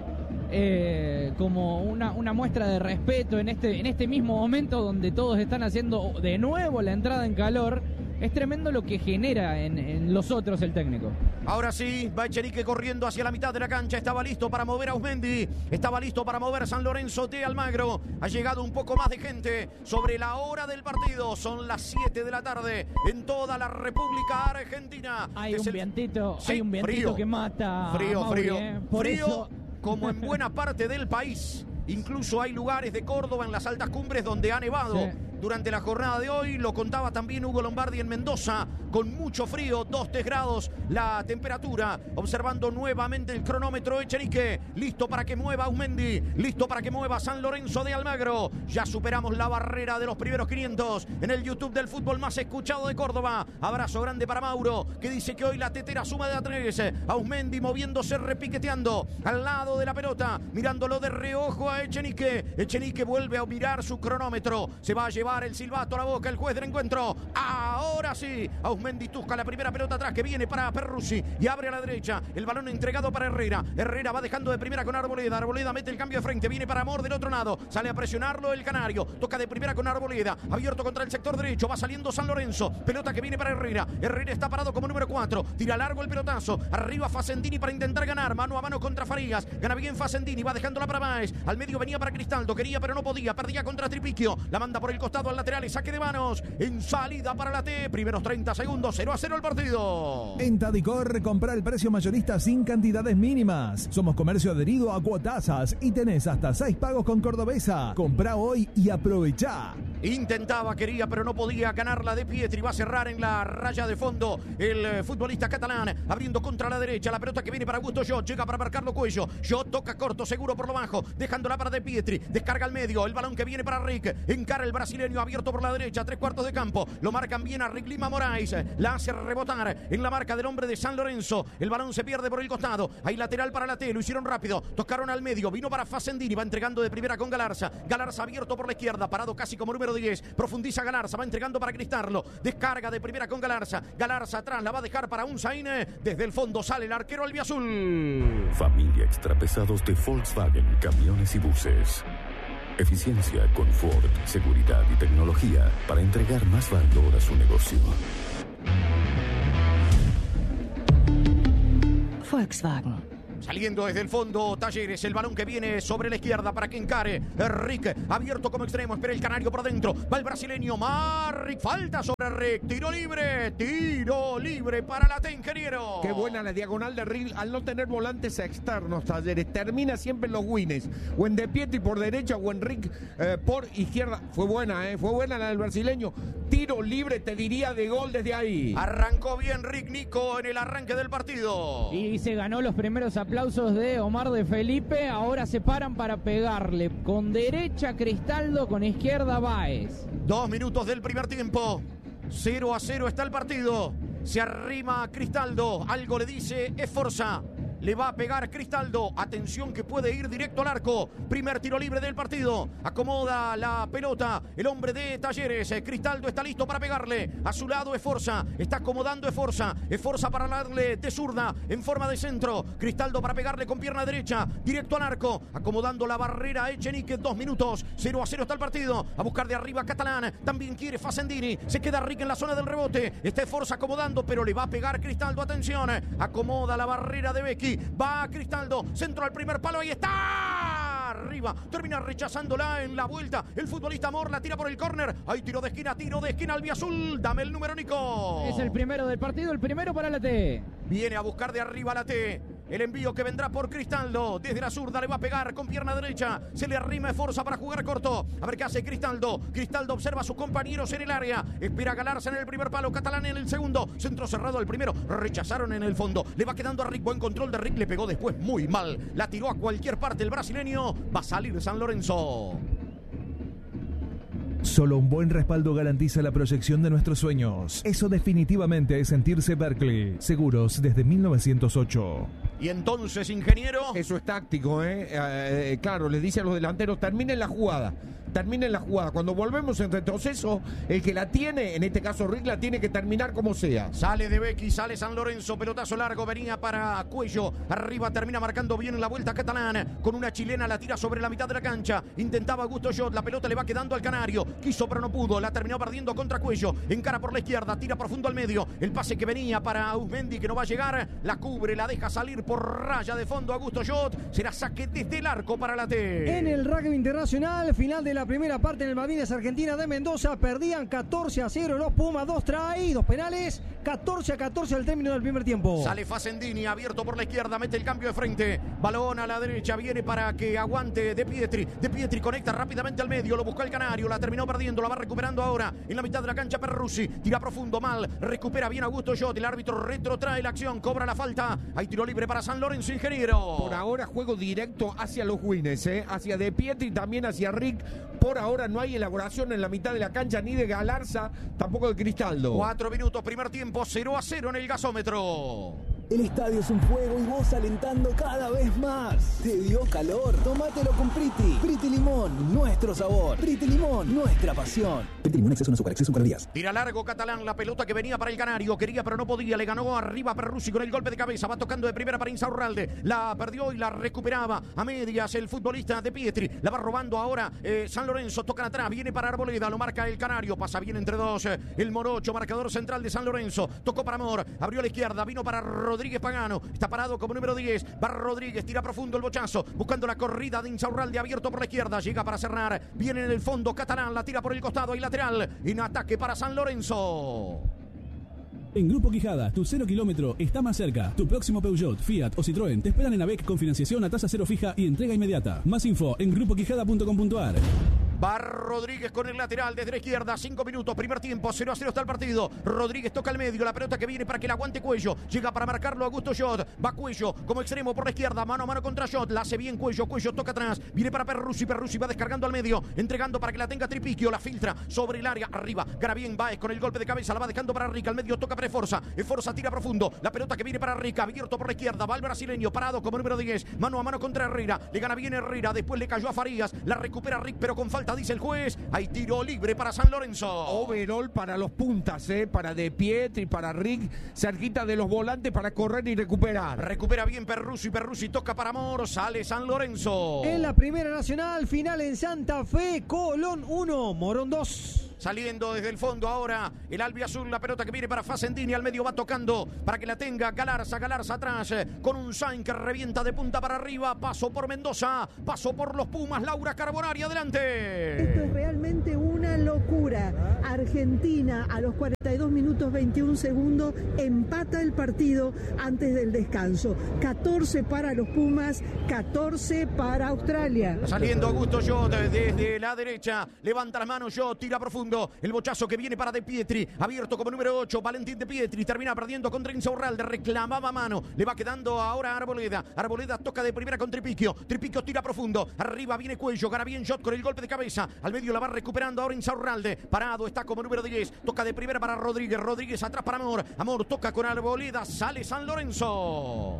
Como una muestra de respeto en este mismo momento donde todos están haciendo de nuevo la entrada en calor. Es tremendo lo que genera en los otros el técnico. Ahora sí, va Echenique corriendo hacia la mitad de la cancha. Estaba listo para mover a Auzmendi. Estaba listo para mover San Lorenzo de Almagro. Ha llegado un poco más de gente sobre la hora del partido. Son las 7 de la tarde en toda la República Argentina. Hay un vientito frío, que mata. Frío como en buena parte del país. Incluso hay lugares de Córdoba en las altas cumbres donde ha nevado. Sí. Durante la jornada de hoy, lo contaba también Hugo Lombardi en Mendoza, con mucho frío, 2-3 grados la temperatura, observando nuevamente el cronómetro Echenique, listo para que mueva Auzmendi, listo para que mueva San Lorenzo de Almagro. Ya superamos la barrera de los primeros 500 en el YouTube del fútbol más escuchado de Córdoba. Abrazo grande para Mauro, que dice que hoy la tetera suma de a 3. Auzmendi moviéndose, repiqueteando al lado de la pelota, mirándolo de reojo a Echenique. Echenique vuelve a mirar su cronómetro, se va a llevar el silbato a la boca el juez del encuentro. Ahora sí, Auzmendi Tusca, la primera pelota atrás que viene para Perruzzi y abre a la derecha, el balón entregado para Herrera. Herrera va dejando de primera con Arboleda. Arboleda mete el cambio de frente, viene para Amor del otro lado, sale a presionarlo el Canario, toca de primera con Arboleda, abierto contra el sector derecho, va saliendo San Lorenzo, pelota que viene para Herrera. Herrera está parado como número 4, tira largo el pelotazo, arriba Facendini para intentar ganar, mano a mano contra Farías, gana bien Facendini, va dejándola para Báez, al medio venía para Cristaldo, quería pero no podía, perdía contra Tripiquio, la manda por el costado al lateral y saque de manos en salida para la T. Primeros 30 segundos, 0-0 el partido. En Tadicor, compra el precio mayorista sin cantidades mínimas. Somos comercio adherido a Cuotasas y tenés hasta 6 pagos con Cordobesa. Comprá hoy y aprovechá. Intentaba, quería, pero no podía ganarla De Pietri. Va a cerrar en la raya de fondo el futbolista catalán, abriendo contra la derecha. La pelota que viene para Augusto Jot. Llega para marcarlo Cuello. Jot toca corto, seguro por lo bajo, dejándola para De Pietri. Descarga al medio. El balón que viene para Rick. Encara el brasileño abierto por la derecha. 3/4 de campo. Lo marcan bien a Rick Lima Moraes. La hace rebotar en la marca del hombre de San Lorenzo. El balón se pierde por el costado. Hay lateral para la T. Lo hicieron rápido. Tocaron al medio. Vino para Facendini. Va entregando de primera con Galarza. Galarza abierto por la izquierda. Parado casi como número 10. Profundiza Galarza, va entregando para Cristaldo. Descarga de primera con Galarza. Galarza atrás, la va a dejar para Unzain. Desde el fondo sale el arquero albiazul. Familia extrapesados de Volkswagen, camiones y buses. Eficiencia, confort, seguridad y tecnología para entregar más valor a su negocio. Volkswagen. Saliendo desde el fondo, Talleres, el balón que viene sobre la izquierda para que encare. Rick, abierto como extremo, espera el canario por dentro. Va el brasileño, Marrick, falta sobre Rick. Tiro libre para la T, ingeniero. Qué buena la diagonal de Rick, al no tener volantes externos, Talleres. Termina siempre en los wins. O en De Pietri por derecha o en Rick por izquierda. Fue buena la del brasileño. Tiro libre, te diría, de gol desde ahí. Arrancó bien Rick Nico en el arranque del partido. Y se ganó los primeros aplausos de Omar de Felipe. Ahora se paran para pegarle. Con derecha Cristaldo, con izquierda Báez. 2 minutos del primer tiempo. 0-0 está el partido. Se arrima Cristaldo. Algo le dice Esforza. Le va a pegar Cristaldo. Atención que puede ir directo al arco. Primer tiro libre del partido. Acomoda la pelota el hombre de Talleres. Cristaldo está listo para pegarle. A su lado Esforza. Está acomodando Esforza. Esforza para darle de zurda en forma de centro. Cristaldo para pegarle con pierna derecha. Directo al arco. Acomodando la barrera Echenique. 2 minutos. 0-0 está el partido. A buscar de arriba Catalán. También quiere Facendini. Se queda Rick en la zona del rebote. Está Esforza acomodando, pero le va a pegar Cristaldo. Atención. Acomoda la barrera de Becky. Va Cristaldo, centro al primer palo, ahí está, arriba, termina rechazándola en la vuelta, el futbolista Amor la tira por el córner, hay tiro de esquina albiazul, dame el número Nico. Es el primero del partido, el primero para la T. Viene a buscar de arriba la T. El envío que vendrá por Cristaldo. Desde la zurda le va a pegar con pierna derecha. Se le arrima Esforza para jugar corto. A ver qué hace Cristaldo. Cristaldo observa a sus compañeros en el área. Espera Galarza en el primer palo. Catalán en el segundo. Centro cerrado al primero. Rechazaron en el fondo. Le va quedando a Rick. Buen control de Rick. Le pegó después muy mal. La tiró a cualquier parte el brasileño. Va a salir San Lorenzo. Solo un buen respaldo garantiza la proyección de nuestros sueños. Eso definitivamente es sentirse Berkeley. Seguros desde 1908. Y entonces, ingeniero. Eso es táctico, claro, les dice a los delanteros, terminen la jugada. Cuando volvemos en retroceso, el que la tiene, en este caso Rick, la tiene que terminar como sea. Sale de Becky, sale San Lorenzo, pelotazo largo, venía para Cuello. Arriba termina marcando bien en la vuelta Catalán. Con una chilena la tira sobre la mitad de la cancha. Intentaba Augusto Jot, la pelota le va quedando al canario. Quiso pero no pudo, la terminó perdiendo contra Cuello. Encara por la izquierda, tira profundo al medio. El pase que venía para Usmendi, que no va a llegar. La cubre, la deja salir por raya de fondo Augusto Jot. Será saque desde el arco para la T. En el rugby internacional, final de la primera parte en el Malvinas Argentina de Mendoza, perdían 14-0 los Pumas, 2 try, 2 penales, 14-14 al término del primer tiempo. Sale Facendini, abierto por la izquierda, mete el cambio de frente, balón a la derecha, viene para que aguante De Pietri. De Pietri conecta rápidamente al medio, lo buscó el canario, la terminó perdiendo, la va recuperando ahora en la mitad de la cancha Perruzzi, tira profundo, mal, recupera bien Augusto Jot, el árbitro retrotrae la acción, cobra la falta, hay tiro libre para San Lorenzo, ingeniero. Por ahora juego directo hacia los wins, hacia De Pietri, también hacia Rick. Por ahora no hay elaboración en la mitad de la cancha, ni de Galarza, tampoco de Cristaldo. 4 minutos, primer tiempo, 0-0 en el gasómetro. El estadio es un juego y vos alentando cada vez más. ¿Te dio calor? Tómatelo con Priti. Priti Limón, nuestro sabor. Priti Limón, nuestra pasión. Priti Limón, exceso en azúcar, exceso en calorías. Tira largo Catalán, la pelota que venía para el canario. Quería pero no podía, le ganó arriba Perruzzi con el golpe de cabeza. Va tocando de primera para Insaurralde. La perdió y la recuperaba a medias el futbolista De Pietri. La va robando ahora San Lorenzo, tocan atrás, viene para Arboleda, lo marca el canario. Pasa bien entre dos, el morocho, marcador central de San Lorenzo. Tocó para Amor, abrió a la izquierda, vino para Rodríguez Pagano, está parado como número 10, va Rodríguez, tira profundo el bochazo, buscando la corrida de Insaurralde, abierto por la izquierda, llega para cerrar, viene en el fondo Catalán, la tira por el costado, hay lateral, en ataque para San Lorenzo. En Grupo Quijada, tu 0 kilómetro está más cerca. Tu próximo Peugeot, Fiat o Citroën te esperan en AVEC con financiación a tasa cero fija y entrega inmediata. Más info en grupoquijada.com.ar. Va Rodríguez con el lateral desde la izquierda. 5 minutos, primer tiempo, 0-0 está el partido. Rodríguez toca al medio, la pelota que viene para que la aguante Cuello. Llega para marcarlo Augusto Schott. Va Cuello como extremo por la izquierda, mano a mano contra Schott. La hace bien Cuello, Cuello toca atrás. Viene para Perruzzi, Perruzzi va descargando al medio, entregando para que la tenga Tripiquio. La filtra sobre el área, arriba. Gana bien Baez con el golpe de cabeza, la va dejando para Rica. Al medio toca para Esforza. Esforza tira profundo. La pelota que viene para Rica, abierto por la izquierda. Va el brasileño, parado como número 10. Mano a mano contra Herrera. Le gana bien Herrera, después le cayó a Farías. La recupera Rick, pero con falta, dice el juez. Hay tiro libre para San Lorenzo. Overall para los puntas, para De Pietri, para Rick, cerquita de los volantes para correr y recuperar. Recupera bien Perruzzi, Perruzzi toca para Amor, sale San Lorenzo. En la Primera Nacional, final en Santa Fe, Colón 1, Morón 2. Saliendo desde el fondo ahora el albiazul, la pelota que viene para Facendini, al medio va tocando para que la tenga Galarza, Galarza atrás con un Sainz que revienta de punta para arriba, paso por Mendoza, paso por los Pumas, Laura Carbonari adelante. Esto es realmente una locura. Argentina a los 42 minutos 21 segundos empata el partido antes del descanso. 14 para los Pumas, 14 para Australia. Saliendo Augusto Schott desde la derecha, levanta las manos Schott, tira profundo. El bochazo que viene para De Pietri, abierto como número 8, Valentín De Pietri, termina perdiendo contra Insaurralde, reclamaba mano, le va quedando ahora a Arboleda. Arboleda toca de primera con Tripiquio, Tripiquio tira profundo, arriba viene Cuello, gana bien Schott con el golpe de cabeza, al medio la va recuperando ahora Insaurralde, parado está como número 10, toca de primera para Rodríguez, Rodríguez atrás para Amor, Amor toca con Arboleda, sale San Lorenzo.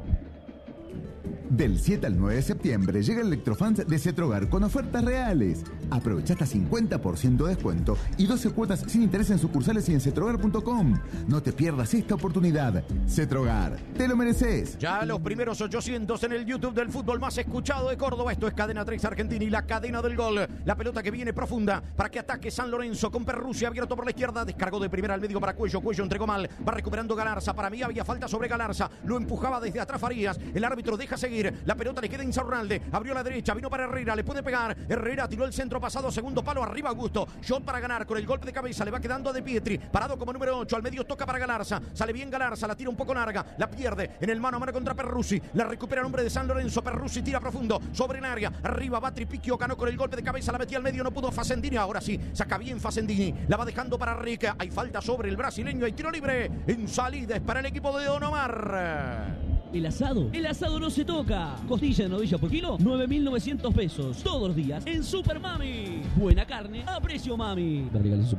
Del 7 al 9 de septiembre llega el Electrofans de Cetrogar con ofertas reales. Aprovecha hasta 50% de descuento y 12 cuotas sin interés en sucursales y en cetrogar.com. No te pierdas esta oportunidad. Cetrogar, te lo mereces. Ya los primeros 800 en el YouTube del fútbol más escuchado de Córdoba. Esto es Cadena 3 Argentina y la cadena del gol. La pelota que viene profunda para que ataque San Lorenzo con Perruzzi abierto por la izquierda. Descargó de primera al medio para Cuello. Cuello entregó mal. Va recuperando Galarza. Para mí había falta sobre Galarza. Lo empujaba desde atrás Farías. El árbitro deja seguir. La pelota le queda a Insaurralde. Abrió a la derecha. Vino para Herrera. Le puede pegar. Herrera tiró el centro pasado. Segundo palo arriba Augusto. Shot para ganar con el golpe de cabeza. Le va quedando a De Pietri. Parado como número 8. Al medio toca para Galarza. Sale bien Galarza. La tira un poco larga. La pierde en el mano a mano contra Perruzzi. La recupera el hombre de San Lorenzo. Perruzzi tira profundo. Sobre el área. Arriba va Tripiquio. Ganó con el golpe de cabeza. La metía al medio. No pudo Facendini. Ahora sí. Saca bien Facendini. La va dejando para Rica. Hay falta sobre el brasileño. Hay tiro libre. En salida es para el equipo de Don Omar. El asado no se toca. Costilla de novilla por kilo, 9.900 pesos. Todos los días en Super Mami. Buena carne a precio mami.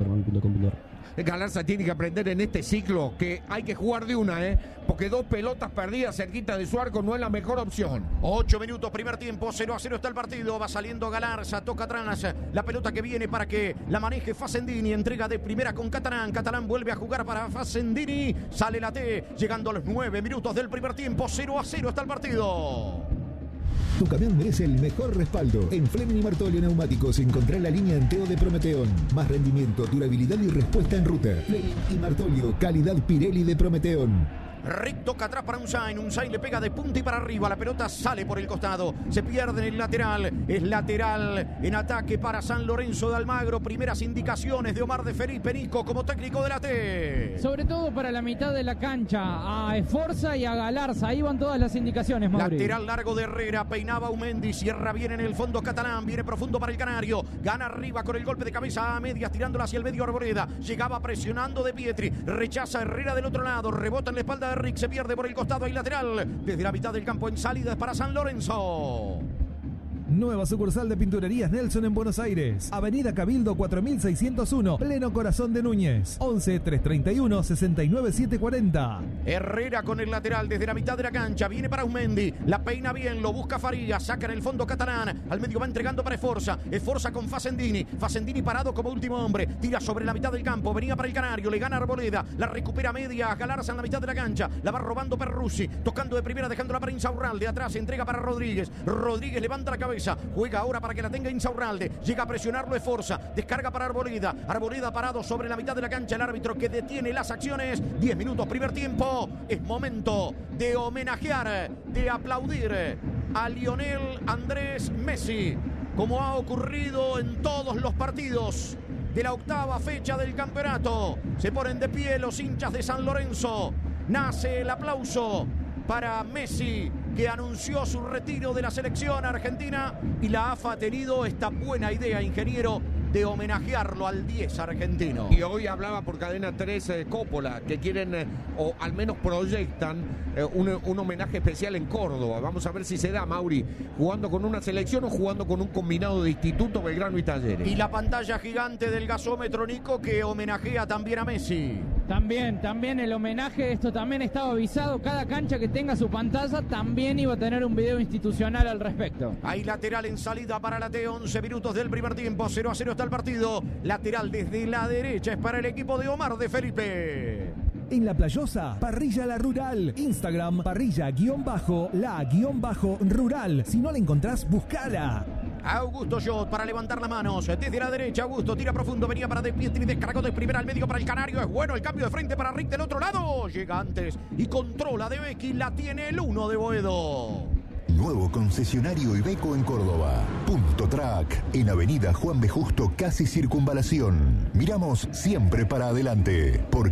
Galarza tiene que aprender en este ciclo que hay que jugar de una, porque 2 pelotas perdidas cerquita de su arco no es la mejor opción. 8 minutos, primer tiempo, 0-0 está el partido. Va saliendo Galarza, toca atrás. La pelota que viene para que la maneje Facendini. Entrega de primera con Catalán. Catalán vuelve a jugar para Facendini. Sale la T, llegando a los 9 minutos del primer tiempo. 0-0 está el partido. Tu camión merece el mejor respaldo. En Fleming y Martolio Neumáticos encontrá la línea Anteo de Prometeón. Más rendimiento, durabilidad y respuesta en ruta. Fleming y Martolio, calidad Pirelli de Prometeón. Rick toca atrás para Unzain le pega de punta y para arriba, la pelota sale por el costado, se pierde en el lateral, es lateral en ataque para San Lorenzo de Almagro. Primeras indicaciones de Omar de Felipe Nico como técnico de la T. Sobre todo para la mitad de la cancha, a Esforza y a Galarza, ahí van todas las indicaciones, Mauri. Lateral largo de Herrera, peinaba Umendi, cierra bien en el fondo Catalán, viene profundo para el Canario, gana arriba con el golpe de cabeza a medias, tirándola hacia el medio Arboleda, llegaba presionando De Pietri, rechaza Herrera del otro lado, rebota en la espalda de Rick, se pierde por el costado y lateral desde la mitad del campo en salida para San Lorenzo. Nueva sucursal de Pinturerías Nelson en Buenos Aires. Avenida Cabildo 4601, pleno corazón de Núñez. 11 331 69 740. Herrera con el lateral desde la mitad de la cancha. Viene para Umendi. La peina bien, lo busca Farías. Saca en el fondo Catalán. Al medio va entregando para Esforza. Esforza con Facendini. Facendini parado como último hombre. Tira sobre la mitad del campo. Venía para el Canario. Le gana Arboleda. La recupera media. Galarza en la mitad de la cancha. La va robando Perruzzi. Tocando de primera, dejándola para Insaurralde. Atrás entrega para Rodríguez. Rodríguez levanta la cabeza. Juega ahora para que la tenga Insaurralde. Llega a presionarlo Esforza. Descarga para Arboleda. Arboleda parado sobre la mitad de la cancha. El árbitro que detiene las acciones. 10 minutos, primer tiempo. Es momento de homenajear, de aplaudir a Lionel Andrés Messi, como ha ocurrido en todos los partidos de la octava fecha del campeonato. Se ponen de pie los hinchas de San Lorenzo. Nace el aplauso para Messi, que anunció su retiro de la selección argentina y la AFA ha tenido esta buena idea, ingeniero, de homenajearlo al 10 argentino. Y hoy hablaba por Cadena 3 Coppola, que quieren, o al menos proyectan, un homenaje especial en Córdoba. Vamos a ver si se da, Mauri, jugando con una selección o jugando con un combinado de Instituto, Belgrano y Talleres. Y la pantalla gigante del gasómetro, Nico, que homenajea también a Messi. También el homenaje, esto también estaba avisado, cada cancha que tenga su pantalla también iba a tener un video institucional al respecto. Hay lateral en salida para la T, 11 minutos del primer tiempo, 0-0 está el partido. Lateral desde la derecha es para el equipo de Omar de Felipe. En La Playosa, Parrilla La Rural. Instagram, parrilla_la_rural. Si no la encontrás, buscala. Augusto Jot para levantar las manos. Desde la derecha, Augusto tira profundo. Venía para De Pietri, descargó de primera al medio para el Canario. Es bueno el cambio de frente para Rick del otro lado. Llega antes y controla de Becky. La tiene el 1 de Boedo. Nuevo concesionario Iveco en Córdoba. Punto Track, en Avenida Juan B. Justo, casi Circunvalación. Miramos siempre para adelante, porque